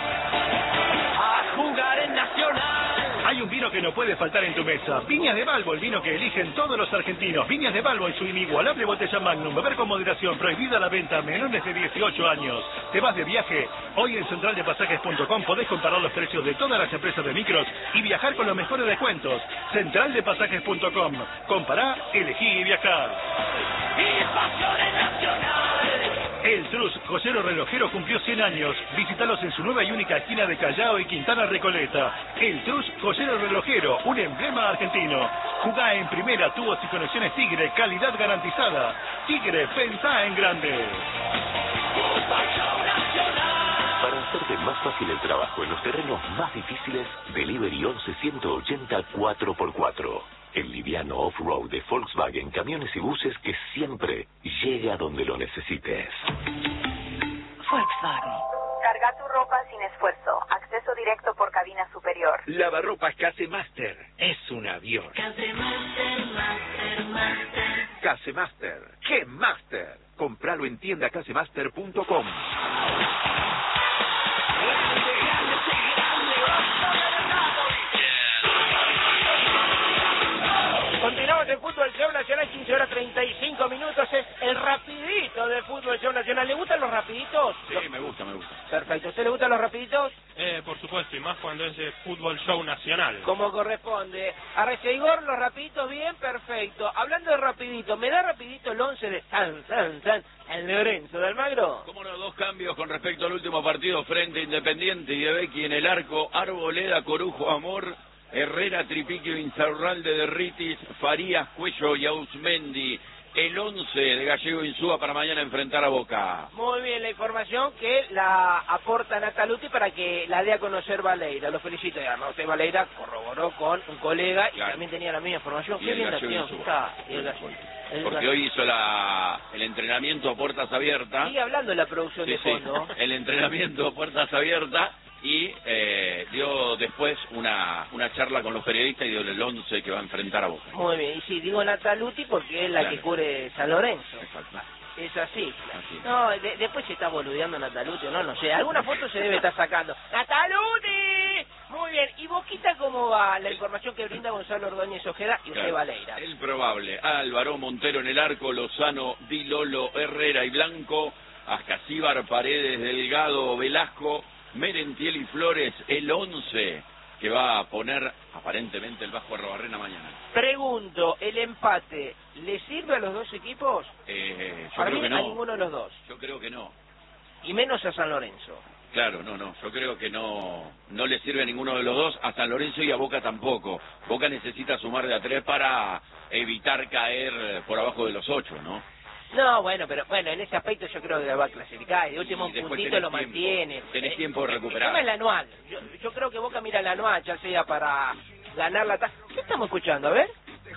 A jugar en Nacional. Hay un vino que no puede faltar en tu mesa. Viñas de Balbo, el vino que eligen todos los argentinos. Viñas de Balbo en su inigualable botella Magnum. Beber con moderación, prohibida la venta a menores de dieciocho años. ¿Te vas de viaje? Hoy en central de pasajes punto com podés comparar los precios de todas las empresas de micros y viajar con los mejores descuentos. central de pasajes punto com. Compará, elegí y viajá. El Trus, joyero relojero, cumplió cien años. Visítalos en su nueva y única esquina de Callao y Quintana Recoleta. El Trus, joyero relojero, un emblema argentino. Jugá en primera, tubos y conexiones Tigre, calidad garantizada. Tigre, pensá en grande. Para hacerte más fácil el trabajo en los terrenos más difíciles, Delivery once ciento ochenta cuatro por cuatro. El liviano off-road de Volkswagen, camiones y buses que siempre llega donde lo necesites. Volkswagen. Carga tu ropa sin esfuerzo. Acceso directo por cabina superior. Lavarropas Casemaster. Es un avión. Casemaster, Master, Master. Casemaster. ¡Qué Master! Compralo en tienda casemaster punto com. Continuamos en Fútbol Show Nacional, quince horas treinta y cinco minutos, es el rapidito de Fútbol Show Nacional. ¿Le gustan los rapiditos? Sí, me gusta, me gusta. Perfecto. ¿A usted le gustan los rapiditos? Eh, por supuesto, y más cuando es de Fútbol Show Nacional. Como corresponde. A Igor, los rapiditos bien, perfecto. Hablando de rapidito, ¿me da rapidito el once de San, San, San, el Lorenzo de Almagro? Cómo no, dos cambios con respecto al último partido frente a Independiente y de Becky en el arco. Arboleda, Corujo, Amor, Herrera, Tripiquio, Insaurralde, Derritis, Farías, Cuello y Ausmendi. El once de Gallego Insúa para mañana enfrentar a Boca. Muy bien, la información que la aporta Nataluti para que la dé a conocer Valeira. Lo felicito, y además usted, Valeira, corroboró con un colega y claro, también tenía la misma información. Y Qué el bien la Gallego acción Insúa. está. Y el Gallego. El Porque Gallego. hoy hizo la, el entrenamiento a puertas abiertas. Sigue hablando de la producción Sí, de sí, fondo. el entrenamiento a puertas abiertas y eh, dio después una, una charla con los periodistas y dio el once que va a enfrentar a Boca. Muy bien, y sí, digo Nataluti porque es la Claro. que cubre San Lorenzo. Exacto. Es así. Así. No, de- después se está boludeando Nataluti, no, no sé. Alguna foto se debe estar sacando. ¡Nataluti! Muy bien. ¿Y Boquita cómo va? La información que brinda Gonzalo Ordóñez Ojeda y usted, Claro. Valeira. El probable. Álvaro Montero en el arco, Lozano, Di Lolo, Herrera y Blanco, Ascasíbar, Paredes, Delgado, Velasco, Merentiel y Flores, el once que va a poner aparentemente el Vasco Arrobarrena mañana. Pregunto, ¿el empate le sirve a los dos equipos? Eh, yo Para creo mí que a no. ninguno de los dos. Yo creo que no. Y menos a San Lorenzo. Claro, no, no. Yo creo que no, no le sirve a ninguno de los dos, a San Lorenzo y a Boca tampoco. Boca necesita sumar de a tres para evitar caer por abajo de los ocho, ¿no? No, bueno, pero bueno, en ese aspecto yo creo que va a clasificar. De último Y después puntito tenés lo tiempo. mantiene. Tenés Eh, tiempo de El recuperar. tema es el anual. Yo, yo creo que Boca mira el anual, ya sea para ganar la tasa. ¿Qué estamos escuchando? A ver.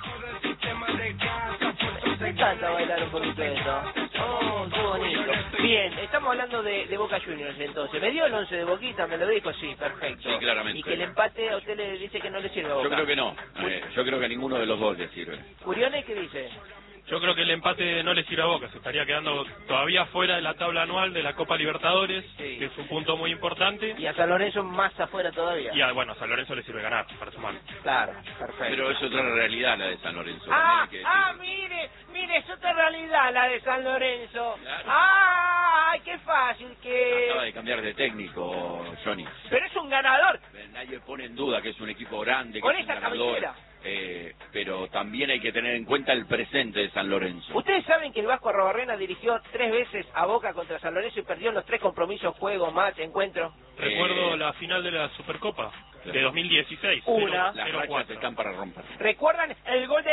Me encanta bailar un poquito de esto. Oh, qué bonito. Bien, estamos hablando de, de Boca Juniors entonces. ¿Me dio el once de Boquita? ¿Me lo dijo? Sí, perfecto. Sí, claramente. Y que el empate a usted le dice que no le sirve a Boca. Yo creo que no. Eh, yo creo que a ninguno de los dos le sirve. Curione, ¿qué dice? Yo creo que el empate no le sirve a Boca, se estaría quedando todavía fuera de la tabla anual de la Copa Libertadores, Sí. que es un punto muy importante. Y a San Lorenzo más afuera todavía. Y a, bueno, a San Lorenzo le sirve ganar para sumar. Claro, perfecto. Pero es otra realidad la de San Lorenzo. Ah, también hay que ah, decirlo. mire, mire, es otra realidad la de San Lorenzo. Claro. Ah, qué fácil que... Acaba de cambiar de técnico, Johnny. Pero es un ganador. Nadie pone en duda que es un equipo grande, que Con es un esa ganador. cabellera. Eh, pero también hay que tener en cuenta el presente de San Lorenzo. Ustedes saben que el Vasco Arrobarrena dirigió tres veces a Boca contra San Lorenzo y perdió en los tres compromisos, juegos, match, encuentros. Recuerdo Eh, la final de la Supercopa de dos mil dieciséis. Una. Las rachas están para romper. ¿Recuerdan el gol de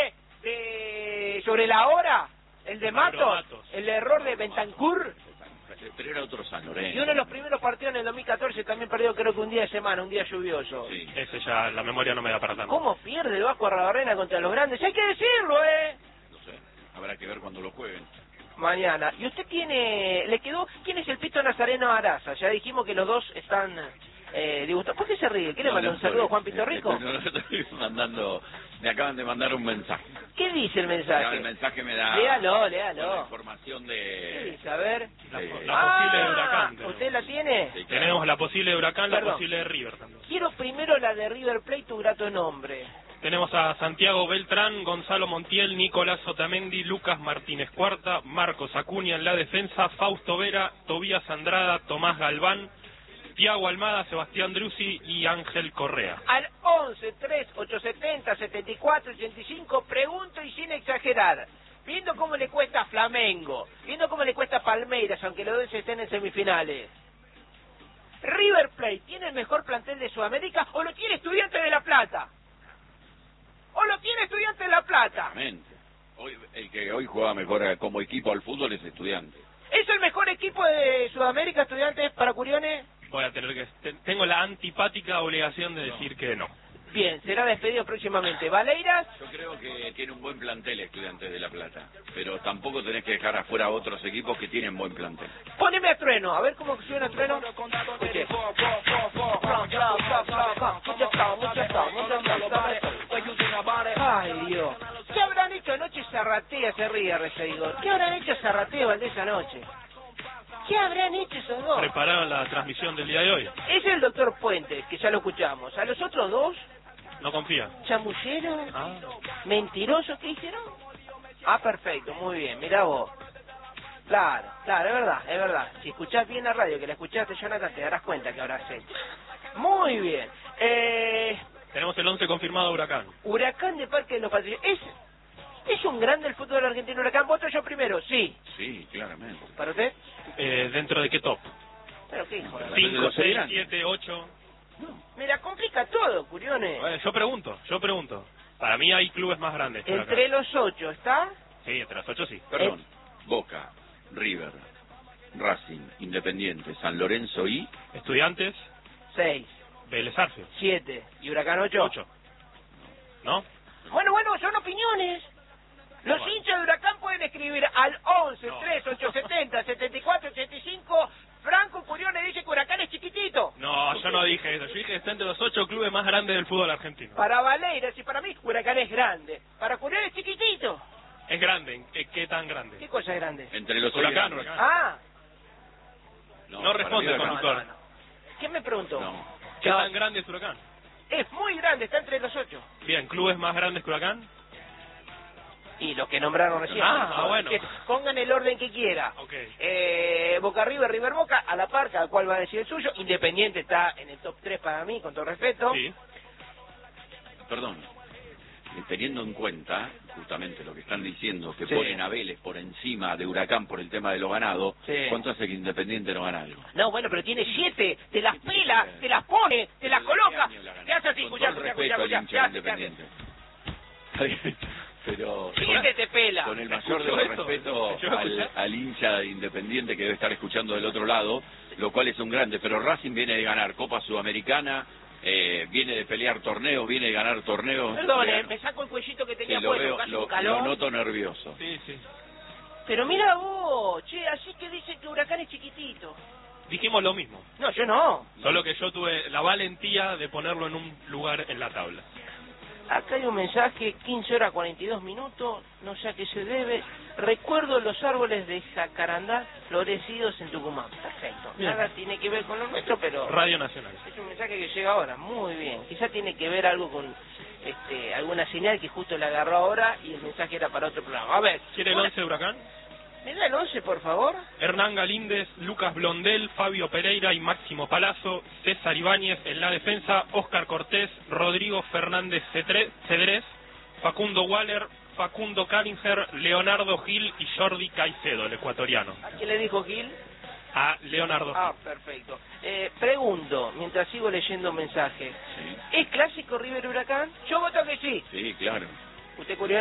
de sobre la hora, el de Matos, Matos. el error de Bentancur. Pero era otro San Lorenzo. Y uno de los primeros partidos en el dos mil catorce también perdió, creo que un día de semana, un día lluvioso. Sí. Ese ya, la memoria no me da para tanto. ¿Cómo pierde el Vasco Arrabarrena contra los grandes? Hay que decirlo, ¿eh? No sé, habrá que ver cuando lo jueguen. Mañana. ¿Y usted tiene, le quedó, quién es el Pito Nazareno Araza? Ya dijimos que los dos están eh, disgustados. ¿Por qué se ríe? ¿Qué le No, manda no, un saludo a Juan estoy- Pito Rico? No, no, estoy mandando, me acaban de mandar un mensaje. ¿Qué dice el No, mensaje? el mensaje me da Léalo, léalo. con la información ¿Qué de... dice? A ver. La, Sí. la posible de Ah, Huracán. tenemos. ¿usted la tiene? Sí, claro. Tenemos la posible de Huracán, la Perdón. posible de River también. Quiero primero la de River Plate, tu grato nombre. Tenemos a Santiago Beltrán, Gonzalo Montiel, Nicolás Otamendi, Lucas Martínez Cuarta, Marcos Acuña en la defensa, Fausto Vera, Tobías Andrada, Tomás Galván, Tiago Almada, Sebastián Drusi y Ángel Correa. Al once, tres, ocho setenta, setenta y cuatro, ochenta y cinco, pregunto y sin exagerar. Viendo cómo le cuesta a Flamengo, viendo cómo le cuesta a Palmeiras, aunque los dos estén en semifinales. ¿River Plate tiene el mejor plantel de Sudamérica o lo tiene Estudiantes de La Plata? ¿O lo tiene Estudiantes de La Plata? Exactamente. Hoy, el que hoy juega mejor como equipo al fútbol es Estudiante. ¿Es el mejor equipo de Sudamérica, Estudiantes, para Curiones? Voy a tener que... te- Tengo la antipática obligación de decir que no. Bien, será despedido próximamente. ¿Valeiras? Yo creo que tiene un buen plantel Estudiantes de La Plata, pero tampoco tenés que dejar afuera a otros equipos que tienen buen plantel. Poneme a Trueno, a ver cómo suena Trueno. Escuche. Ay, Dios. ¿Qué habrán hecho anoche Zarratea? Se ríe, Reseidor. ¿Qué habrán hecho Zarratea y Valdés anoche? ¿Qué habrán hecho esos dos? Prepararon la transmisión del día de hoy. Es el doctor Puentes, que ya lo escuchamos. A los otros dos, No confía. chamulleros, Ah. mentirosos, ¿qué hicieron? Ah, perfecto, muy bien, mirá vos. Claro, claro, es verdad, es verdad. Si escuchás bien la radio, que la escuchaste, Jonathan, te darás cuenta que habrás hecho. Muy bien. Eh, Tenemos el once confirmado de Huracán. Huracán de Parque de los Patricios. ¿Es, ¿Es un grande el fútbol argentino Huracán? ¿Voto yo primero? Sí. Sí, claramente. ¿Para usted? Eh, ¿Dentro de qué top? Pero qué hijo de... cinco, seis, siete, ocho. Me la complica todo, Curiones. Bueno, yo pregunto, yo pregunto. Para mí hay clubes más grandes que Huracán. Entre los ocho, ¿está? Sí, entre los ocho sí. Perdón, Boca, River, Racing, Independiente, San Lorenzo y... Estudiantes, Seis, Vélez Arfield. siete. ¿Y Huracán ocho? Ocho. ¿No? Bueno, bueno, son opiniones. Los Bueno. hinchas de Huracán pueden escribir al once, tres, ocho setenta, setenta y cuatro, ochenta y cinco. Franco Curiones dice que Huracán es chiquitito. No, yo no dije eso. Yo dije que está entre los ocho clubes más grandes del fútbol argentino. Para Valeiras y para mí, Huracán es grande. Para Curiones es chiquitito. Es grande. ¿Qué, qué tan grande? ¿Qué cosa es grande? Entre los Huracán, ocho Huracán. Ah, No, para responde mí el Huracán. conductor. ¿qué me preguntó? No. ¿Qué No. tan grande es Huracán? Es muy grande, está entre los ocho. Bien, ¿clubes más grandes que Huracán? Y los que nombraron recién. Ah, por favor. bueno. Que pongan el orden que quiera. Ok. Eh, Boca River, River Boca, a la par, cada cual va a decir el suyo. Independiente está en el top tres para mí, con todo respeto. Sí. Perdón, eh, teniendo en cuenta justamente lo que están diciendo, que Sí. ponen a Vélez por encima de Huracán por el tema de lo ganado, Sí. ¿cuánto hace que Independiente no gana algo? No, bueno, pero tiene siete, te las pela, te las pone, te las coloca. Te hace así, Con escuchá, todo el escuchá, respeto escuchá, al escuchá, hincha de te hace- Independiente. Pero Siete te pela. con el mayor de ¿Escuchó los eso? respetos ¿Escuchó al, escuchar? al hincha de Independiente que debe estar escuchando del otro lado, lo cual es un grande, pero Racing viene de ganar Copa Sudamericana, eh, viene de pelear torneos, viene de ganar torneos. Perdón, eh, Bueno, me saco el cuellito que sí, tenía lo, puesto, veo, casi lo, un calor. lo noto nervioso. Sí, sí. Pero mira vos, che, así que dicen que Huracán es chiquitito. Dijimos lo mismo. No, yo no. Solo que yo tuve la valentía de ponerlo en un lugar en la tabla. Acá hay un mensaje, quince horas cuarenta y dos minutos, no sé a qué se debe. Recuerdo los árboles de jacarandá florecidos en Tucumán. Perfecto. Bien. Nada tiene que ver con lo nuestro, pero Radio Nacional. es un mensaje que llega ahora. Muy bien. Quizá tiene que ver algo con este, alguna señal que justo le agarró ahora y el mensaje era para otro programa. A ver. ¿Quiere el una- once de Huracán? ¿Me da el once, por favor? Hernán Galíndez, Lucas Blondel, Fabio Pereira y Máximo Palazzo, César Ibáñez en la defensa, Óscar Cortés, Rodrigo Fernández Cetre- Cedrés, Facundo Waller, Facundo Callinger, Leonardo Gil y Jordi Caicedo, el ecuatoriano. ¿A quién le dijo Gil? A Leonardo Ah, Gil. perfecto. Eh, pregunto, mientras sigo leyendo mensajes, Sí, ¿es clásico River Huracán? Yo voto que sí. sí, claro. ¿Usted, Curiones?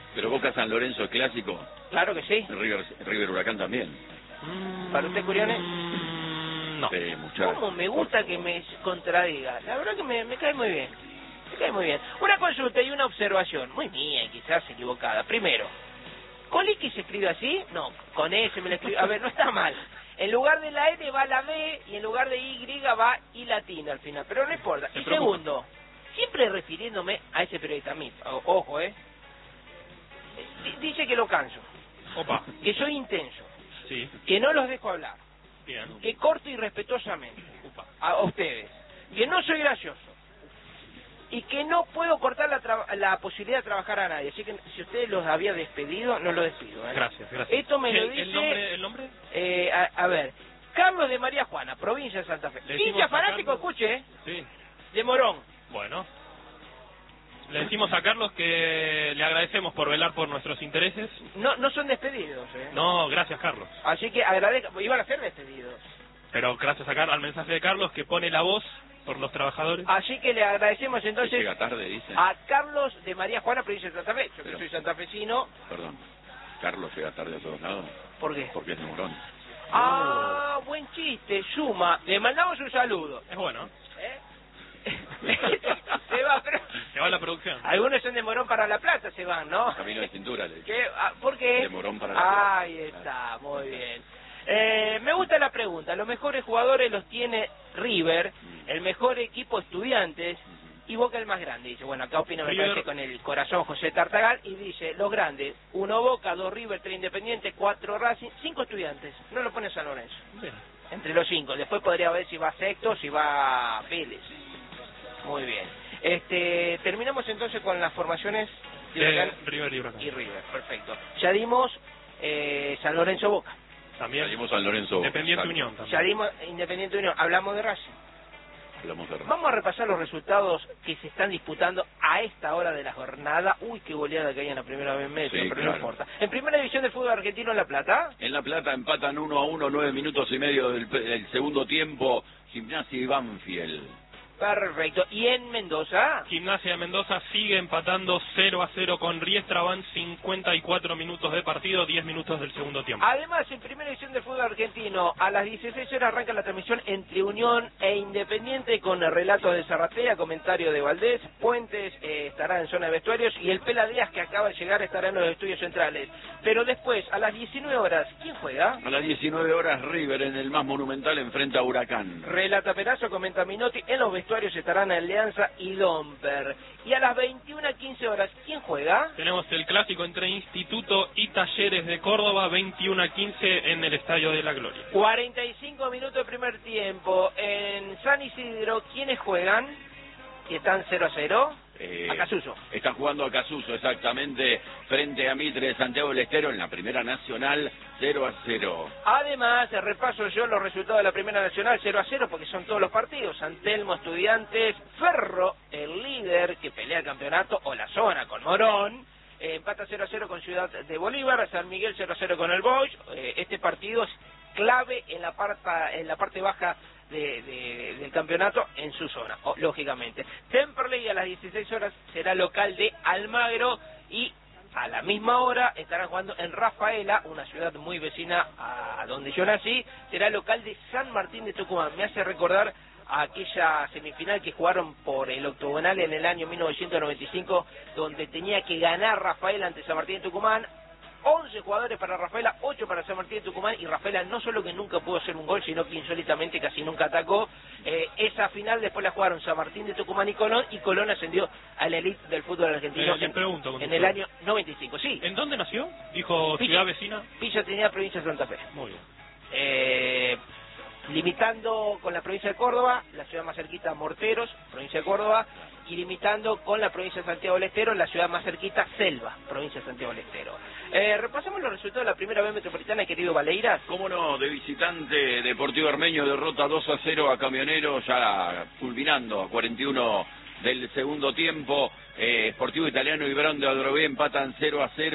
Pero Boca San Lorenzo es clásico. Claro que sí. River, River Huracán también. ¿Para usted, Curione? No. Sí, muchacho. ¿Cómo me gusta que me contradiga? La verdad que me, me cae muy bien. Me cae muy bien. Una consulta y una observación, muy mía y quizás equivocada. Primero, ¿Coliqui se escribe así? No, con S me la escribe. A ver, no está mal. En lugar de la N va la B y en lugar de Y va I latina al final. Pero no importa. Y segundo, siempre refiriéndome a ese periodista, a mí, o- ojo, ¿eh? D- dice que lo canso. Opa. Que soy intenso. Sí. Que no los dejo hablar. Bien. Que corto irrespetuosamente a ustedes, que no soy gracioso y que no puedo cortar la, tra- la posibilidad de trabajar a nadie. Así que si ustedes los había despedido, no los despido. ¿eh? Gracias, gracias. Esto me lo ¿El- dice... el nombre- el nombre? Eh, a, a ver, Carlos de María Juana, provincia de Santa Fe. Le decimos Hincha a fanático, Carlos- escuche, ¿eh? Sí. De Morón. Bueno. Le decimos a Carlos que le agradecemos por velar por nuestros intereses. No, no son despedidos, ¿eh? No, gracias, Carlos. Así que agradezco, iban a ser despedidos. Pero gracias a Carlos, al mensaje de Carlos que pone la voz por los trabajadores. Así que le agradecemos entonces Llega tarde, dice. a Carlos de María Juana, provincia de Santa Fe. Yo que Pero- soy santafesino. Perdón. Carlos llega tarde a todos lados. ¿Por qué? Porque es de Morón. Ah, buen chiste, suma. Le mandamos un saludo. Es bueno. ¿Eh? Se va, pero... Se va la producción. Algunos son de Morón para La Plata, se van, ¿no? Camino de cintura, le dije. ¿Qué? Ah, ¿Por qué? De Morón para La Plata. Ahí está, muy bien. Eh, me gusta la pregunta. Los mejores jugadores los tiene River, el mejor equipo Estudiantes y Boca el más grande. Dice, bueno, acá opina me River. parece con el corazón José Tartagal y dice, los grandes, uno Boca, dos River, tres Independiente, cuatro Racing, cinco Estudiantes. No lo pone San Lorenzo. Bien. Entre los cinco. Después podría ver si va Sexto, si va Vélez. Muy bien. Este, terminamos entonces con las formaciones de Eh, Huracán River y Huracán. y River. Perfecto. Ya dimos eh, San Lorenzo Boca. También. Salimos San Lorenzo. Independiente Exacto. Unión también. Ya dimos Independiente Unión. Hablamos de Racing. Hablamos de Racing. Vamos a repasar los resultados que se están disputando a esta hora de la jornada. Uy, qué goleada que hay en la primera vez medio, Sí, pero claro. no importa. En primera división del fútbol argentino en La Plata. En La Plata empatan uno a uno, nueve minutos y medio del, del segundo tiempo. Gimnasia y Banfield. Perfecto. ¿Y en Mendoza? Gimnasia de Mendoza sigue empatando cero a cero con Riestra. Van cincuenta y cuatro minutos de partido, diez minutos del segundo tiempo. Además, en primera edición del fútbol argentino, a las dieciséis horas arranca la transmisión entre Unión e Independiente con el relato de Zarratea, comentario de Valdés, Puentes eh, estará en zona de vestuarios y el Pela Díaz, que acaba de llegar, estará en los estudios centrales. Pero después, a las diecinueve horas, ¿quién juega? A las diecinueve horas River en el más monumental enfrenta a Huracán. Relata Perazo, comenta Minotti, en los vestuarios estarán Alianza y Domper. Y a las veintiuna quince horas, ¿quién juega? Tenemos el clásico entre Instituto y Talleres de Córdoba, veintiuno a quince en el Estadio de la Gloria. cuarenta y cinco minutos de primer tiempo. En San Isidro, ¿quiénes juegan? Y están cero a cero. Eh, Acasuso. Está jugando a Casuso, exactamente, frente a Mitre de Santiago del Estero en la Primera Nacional, cero a cero. Además, repaso yo los resultados de la Primera Nacional, cero a cero, porque son todos los partidos. San Telmo, Estudiantes, Ferro, el líder que pelea el campeonato, o la zona con Morón. Eh, empata cero a cero con Ciudad de Bolívar, San Miguel cero a cero con el Boys. Eh, este partido es clave en la parte, en la parte baja de, de, del campeonato en su zona, o, lógicamente. Temperley a las dieciséis horas será local de Almagro y a la misma hora estarán jugando en Rafaela, una ciudad muy vecina a donde yo nací, será local de San Martín de Tucumán. Me hace recordar a aquella semifinal que jugaron por el octogonal en el año mil novecientos noventa y cinco, donde tenía que ganar Rafaela ante San Martín de Tucumán. once jugadores para Rafaela, ocho para San Martín de Tucumán, y Rafaela no solo que nunca pudo hacer un gol, sino que insólitamente casi nunca atacó. Eh, esa final después la jugaron San Martín de Tucumán y Colón, y Colón ascendió a la elite del fútbol argentino Eh, le en, pregunto, en conductor. el año noventa y cinco. Sí, ¿En dónde nació? Dijo Villa- ciudad vecina. Villa Trinidad, provincia de Santa Fe. Muy bien. Eh, limitando con la provincia de Córdoba, la ciudad más cerquita Morteros, provincia de Córdoba, y limitando con la provincia de Santiago del Estero, la ciudad más cerquita Selva, provincia de Santiago del Estero. Eh, repasemos los resultados de la primera B metropolitana, querido Valeiras. Cómo no, de visitante, Deportivo Armenio derrota dos a cero a Camionero, ya culminando a cuarenta y uno del segundo tiempo. Eh, Sportivo Italiano y Brown de Adrogué empatan cero a cero.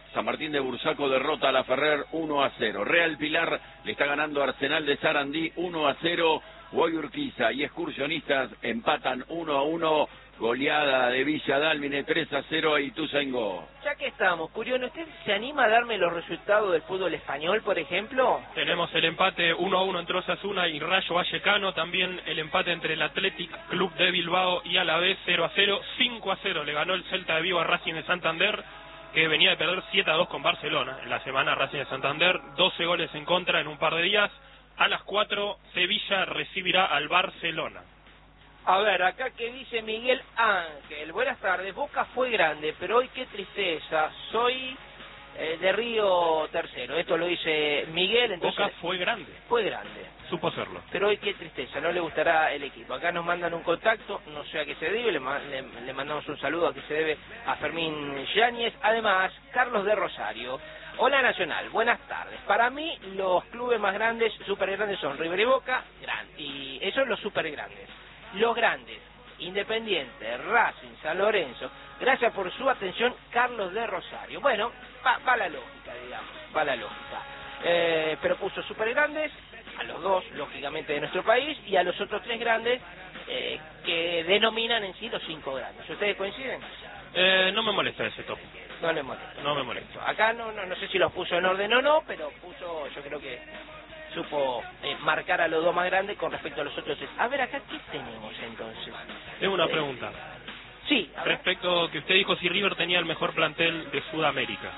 San Martín de Bursaco derrota a La Ferrer uno a cero. Real Pilar le está ganando a Arsenal de Sarandí uno a cero. Guay Urquiza y Excursionistas empatan uno a uno. Goleada de Villa Dálmine tres a cero a Ituzaingó. Ya que estamos, Curión, ¿usted se anima a darme los resultados del fútbol español, por ejemplo? Tenemos el empate uno a uno entre Osasuna y Rayo Vallecano, también el empate entre el Athletic Club de Bilbao y Alavés cero a cero, cinco a cero le ganó el Celta de Vigo a Racing de Santander, que venía de perder siete a dos con Barcelona. En la semana Racing de Santander, doce goles en contra en un par de días. A las cuatro, Sevilla recibirá al Barcelona. A ver, acá que dice Miguel Ángel. Buenas tardes, Boca fue grande, pero hoy qué tristeza. Soy eh, de Río Tercero. Esto lo dice Miguel. Entonces, Boca fue grande. Fue grande. Supo serlo. Pero hoy qué tristeza, no le gustará el equipo. Acá nos mandan un contacto, no sé a qué se debe, le, le, le mandamos un saludo a que se debe a Fermín Yáñez. Además, Carlos de Rosario. Hola Nacional, buenas tardes. Para mí, los clubes más grandes, super grandes son River y Boca, gran, y esos son los super grandes. Los grandes, Independiente, Racing, San Lorenzo. Gracias por su atención, Carlos de Rosario. Bueno, va, va la lógica, digamos, va la lógica. Eh, pero puso super grandes, a los dos, lógicamente, de nuestro país, y a los otros tres grandes, eh, que denominan en sí los cinco grandes. ¿Ustedes coinciden? Eh, no me molesta ese top. No le molesta. No me molesta. Acá no, no, no sé si los puso en orden o no, pero puso, yo creo que supo eh, marcar a los dos más grandes con respecto a los otros tres. A ver, acá, ¿qué tenemos entonces? Tengo una Eh, pregunta. Sí. A ver. Respecto a que usted dijo si River tenía el mejor plantel de Sudamérica.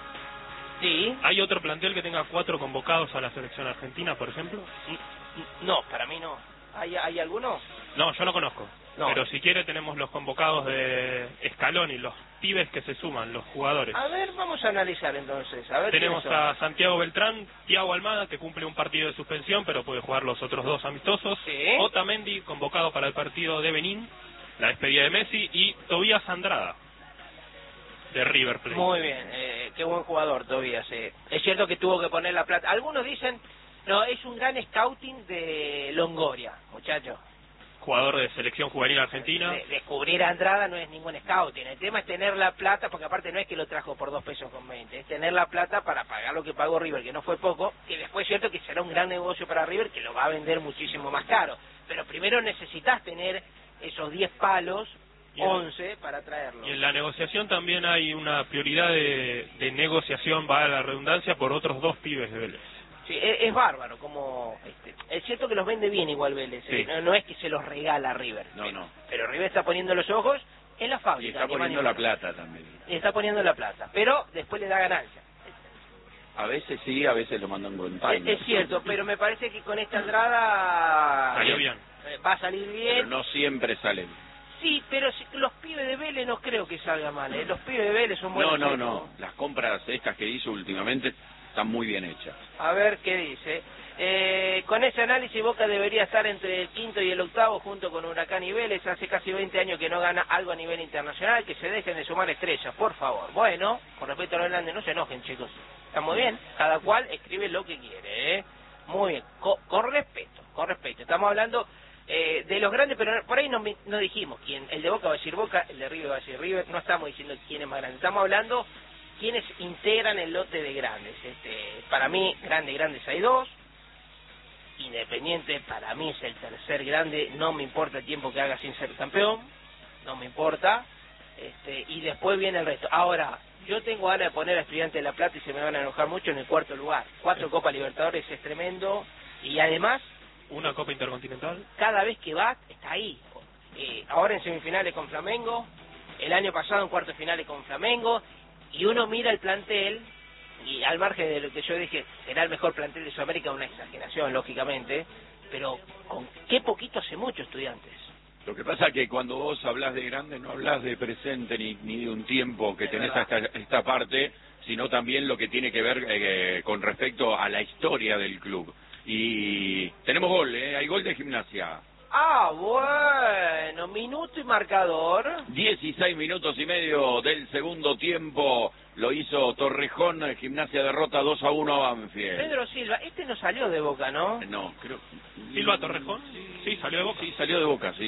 Sí. ¿Hay otro plantel que tenga cuatro convocados a la selección argentina, por ejemplo? No, para mí no. ¿Hay, hay alguno? No, yo no conozco. No. Pero si quiere tenemos los convocados de Scaloni, los pibes que se suman, los jugadores. A ver, vamos a analizar entonces. A ver, Tenemos ¿quiénes son? a Santiago Beltrán, Thiago Almada, que cumple un partido de suspensión, pero puede jugar los otros dos amistosos. Sí. Otamendi, convocado para el partido de Benín, la despedida de Messi, y Tobías Andrada, de River Plate. Muy bien, eh, qué buen jugador Tobías. Eh. Es cierto que tuvo que poner la plata. Algunos dicen, no, es un gran scouting de Longoria, muchachos. Jugador de selección juvenil argentina. De, descubrir a Andrada no es ningún scouting. El tema es tener la plata, porque aparte no es que lo trajo por dos pesos con veinte, es tener la plata para pagar lo que pagó River, que no fue poco, que después es cierto que será un gran negocio para River, que lo va a vender muchísimo más caro. Pero primero necesitas tener esos diez palos, Y en- once, para traerlo. Y en la negociación también hay una prioridad de, de negociación, va a la redundancia, por otros dos pibes de Vélez. Sí, es, es bárbaro, como este, es cierto que los vende bien igual Vélez, Sí. eh, no, no es que se los regala River, No, no. pero River está poniendo los ojos en la Y fábrica. está ni más poniendo ni la menos. plata también. Y está poniendo la plata, pero después le da ganancia. A veces sí, a veces lo mandan con Es, paño. es cierto, pero me parece que con esta entrada Salió bien. eh, va a salir bien. Pero no siempre salen. Sí, pero si, los pibes de Vélez no creo que salga mal, ¿eh? Los pibes de Vélez son buenos. No, no, chicos. no. Las compras estas que hizo últimamente están muy bien hechas. A ver qué dice. Eh, con ese análisis Boca debería estar entre el quinto y el octavo junto con Huracán y Vélez. Hace casi veinte años que no gana algo a nivel internacional. Que se dejen de sumar estrellas, por favor. Bueno, con respecto a los grandes, no se enojen, chicos. Estamos bien. Cada cual escribe lo que quiere, ¿eh? Muy bien. Co- con respeto, con respeto. Estamos hablando eh, de los grandes, pero por ahí no, mi- no dijimos quién. El de Boca va a decir Boca, el de River va a decir River. No estamos diciendo quién es más grande. Estamos hablando quiénes integran el lote de grandes. Este, para mí, grandes, grandes hay dos. Independiente para mí es el tercer grande, no me importa el tiempo que haga sin ser campeón, no me importa, este, y después viene el resto. Ahora, yo tengo ganas de poner a Estudiantes de La Plata y se me van a enojar mucho en el cuarto lugar. Cuatro Copas Libertadores es tremendo, y además, Una Copa Intercontinental. cada vez que va, está ahí. Eh, ahora en semifinales con Flamengo, el año pasado en cuartos finales con Flamengo, y uno mira el plantel, y al margen de lo que yo dije, será el mejor plantel de Sudamérica, una exageración, lógicamente, pero con qué poquito hace mucho Estudiantes. Lo que pasa es que cuando vos hablas de grande no hablas de presente ni, ni de un tiempo que Es tenés verdad. hasta esta parte, sino también lo que tiene que ver eh, con respecto a la historia del club. Y tenemos gol, ¿eh? Hay gol de Gimnasia. Ah, bueno, minuto y marcador. dieciséis minutos y medio del segundo tiempo lo hizo Torrejón, Gimnasia derrota dos a uno a Banfield. Pedro Silva, este no salió de Boca, ¿no? No, creo... Silva Torrejón, sí, salió de Boca. Sí, salió de Boca, sí.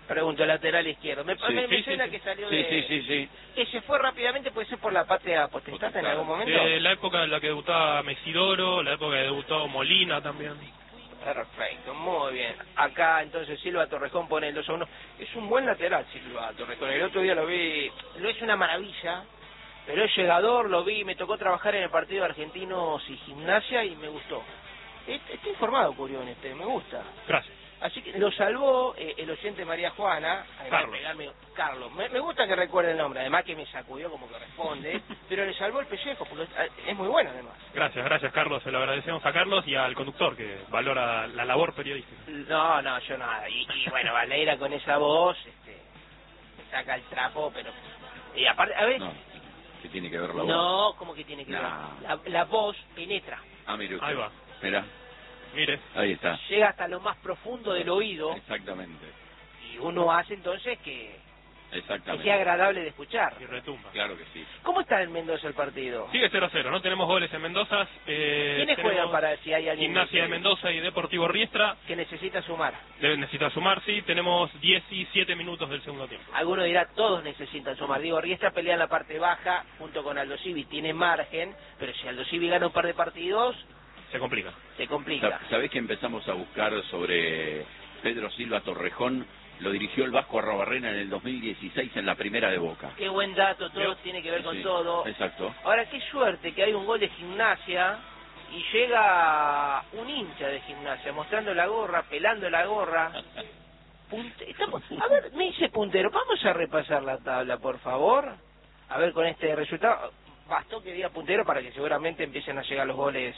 Pregunto, lateral izquierdo. Me, Sí, me, sí, me sí, suena sí. que salió Sí, de... sí, sí, sí. Que se fue rápidamente, puede ser por la patria potestad en algún momento. Eh, la época en la que debutaba Mesidoro, la época que debutó Molina también. Perfecto, muy bien. Acá entonces Silva Torrejón pone el dos a uno. Es un buen lateral Silva Torrejón. El otro día lo vi, no es una maravilla, pero es llegador, lo vi, me tocó trabajar en el partido de Argentinos y Gimnasia y me gustó. Estoy informado, Curión, este, me gusta. Gracias. Así que lo salvó eh, el oyente María Juana, además Carlos. de pegarme, Carlos. Me, me gusta que recuerde el nombre, además que me sacudió como que responde, pero le salvó el pellejo, porque es, es muy bueno además. Gracias, gracias Carlos, se lo agradecemos a Carlos y al conductor que valora la labor periodística. No, no, yo nada. Y, y bueno, Valera con esa voz, este, saca el trapo, pero... Y aparte, a ver... No, ¿qué tiene que ver la voz? No, ¿cómo que tiene que No. ver? La, la voz penetra. Ah, mire usted. Ahí va. Mira, Mire. ahí está. Llega hasta lo más profundo del oído Exactamente, y uno hace entonces que, que exactamente. sea agradable de escuchar. Y retumba. Claro que sí. ¿Cómo está en Mendoza el partido? Sigue cero a cero, no tenemos goles en Mendoza. Eh, ¿Quiénes tenemos juegan para si hay alguien Gimnasia de que- Mendoza y Deportivo Riestra. que necesita sumar? Deben necesitar sumar, sí. Tenemos diecisiete minutos del segundo tiempo. Alguno dirá, todos necesitan sumar. Digo, Riestra pelea en la parte baja junto con Aldo Civi, tiene margen, pero si Aldo Civi gana un par de partidos, Se complica. se complica. Sa- ¿Sabés que empezamos a buscar sobre Pedro Silva Torrejón? Lo dirigió el Vasco Arrobarrena en el dos mil dieciséis en la primera de Boca. Qué buen dato, todo tiene que ver con Sí, todo. Exacto. Ahora, qué suerte que hay un gol de Gimnasia y llega un hincha de Gimnasia mostrando la gorra, pelando la gorra. Punte- estamos- a ver, me dice puntero, vamos a repasar la tabla, por favor. A ver, con este resultado, bastó que diga puntero para que seguramente empiecen a llegar los goles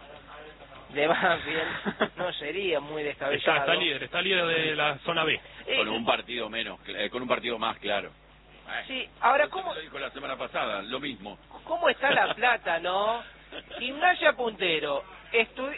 de Banfield. No sería muy Está, descabellado. está líder, está líder de la zona B. Eh, Con un partido menos, eh, con un partido más, claro. Sí, ahora, Usted ¿cómo, me lo dijo la semana pasada, lo mismo. ¿cómo está la plata, no? Gimnasia puntero. Estu-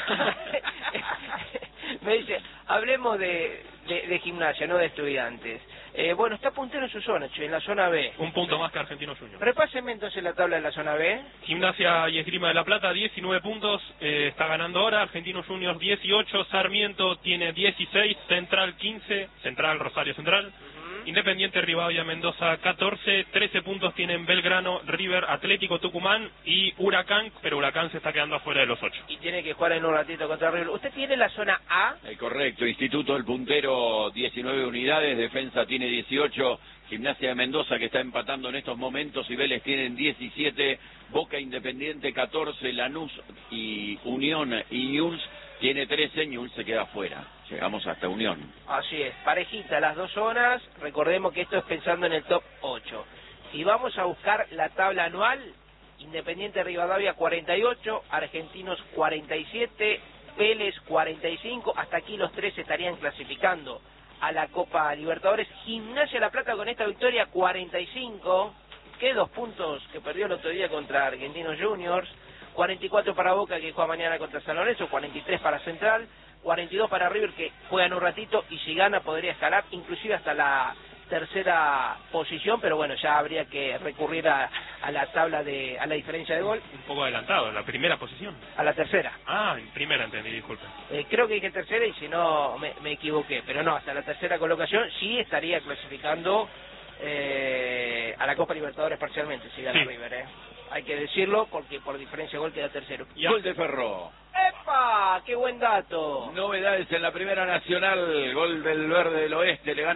Me dice, hablemos de, de, de gimnasia, no de estudiantes. Eh, bueno, está puntero en su zona, che, en la zona B. Un punto más que Argentinos Juniors. Repáseme entonces la tabla de la zona B. Gimnasia y Esgrima de la Plata, diecinueve puntos, eh, está ganando ahora. Argentinos Juniors, dieciocho. Sarmiento tiene dieciséis. Central, quince. Central, Rosario Central. Independiente Rivadavia Mendoza, catorce. trece puntos tienen Belgrano, River, Atlético Tucumán y Huracán, pero Huracán se está quedando afuera de los ocho. Y tiene que jugar en un ratito contra River. ¿Usted tiene la zona A? Eh, correcto, Instituto del Puntero, diecinueve unidades, Defensa tiene dieciocho, Gimnasia de Mendoza que está empatando en estos momentos y Vélez tienen diecisiete, Boca Independiente catorce, Lanús y Unión y Newell's tiene trece, Newell's se queda afuera. Llegamos hasta Unión. Así es, parejita las dos zonas. Recordemos que esto es pensando en el top ocho. Si vamos a buscar la tabla anual, Independiente Rivadavia cuarenta y ocho, Argentinos cuarenta y siete, Vélez cuarenta y cinco, hasta aquí los tres estarían clasificando a la Copa Libertadores. Gimnasia de la Plata con esta victoria cuarenta y cinco, que dos puntos que perdió el otro día contra Argentinos Juniors, cuarenta y cuatro para Boca que juega mañana contra San Lorenzo, cuarenta y tres para Central, cuarenta y dos para River que juegan un ratito y si gana podría escalar inclusive hasta la tercera posición, pero bueno, ya habría que recurrir a, a la tabla de, a la diferencia de gol, Un poco adelantado, la primera posición. a la tercera. Ah, en primera entendí, disculpe. Eh, creo que dije tercera y si no me, me equivoqué, pero no, hasta la tercera colocación sí estaría clasificando eh, a la Copa Libertadores parcialmente si gana Sí. River, eh. Hay que decirlo porque por diferencia de gol queda tercero. Gol de Ferro. ¡Epa! ¡Qué buen dato! Novedades en la Primera Nacional, gol del Verde del Oeste, le gana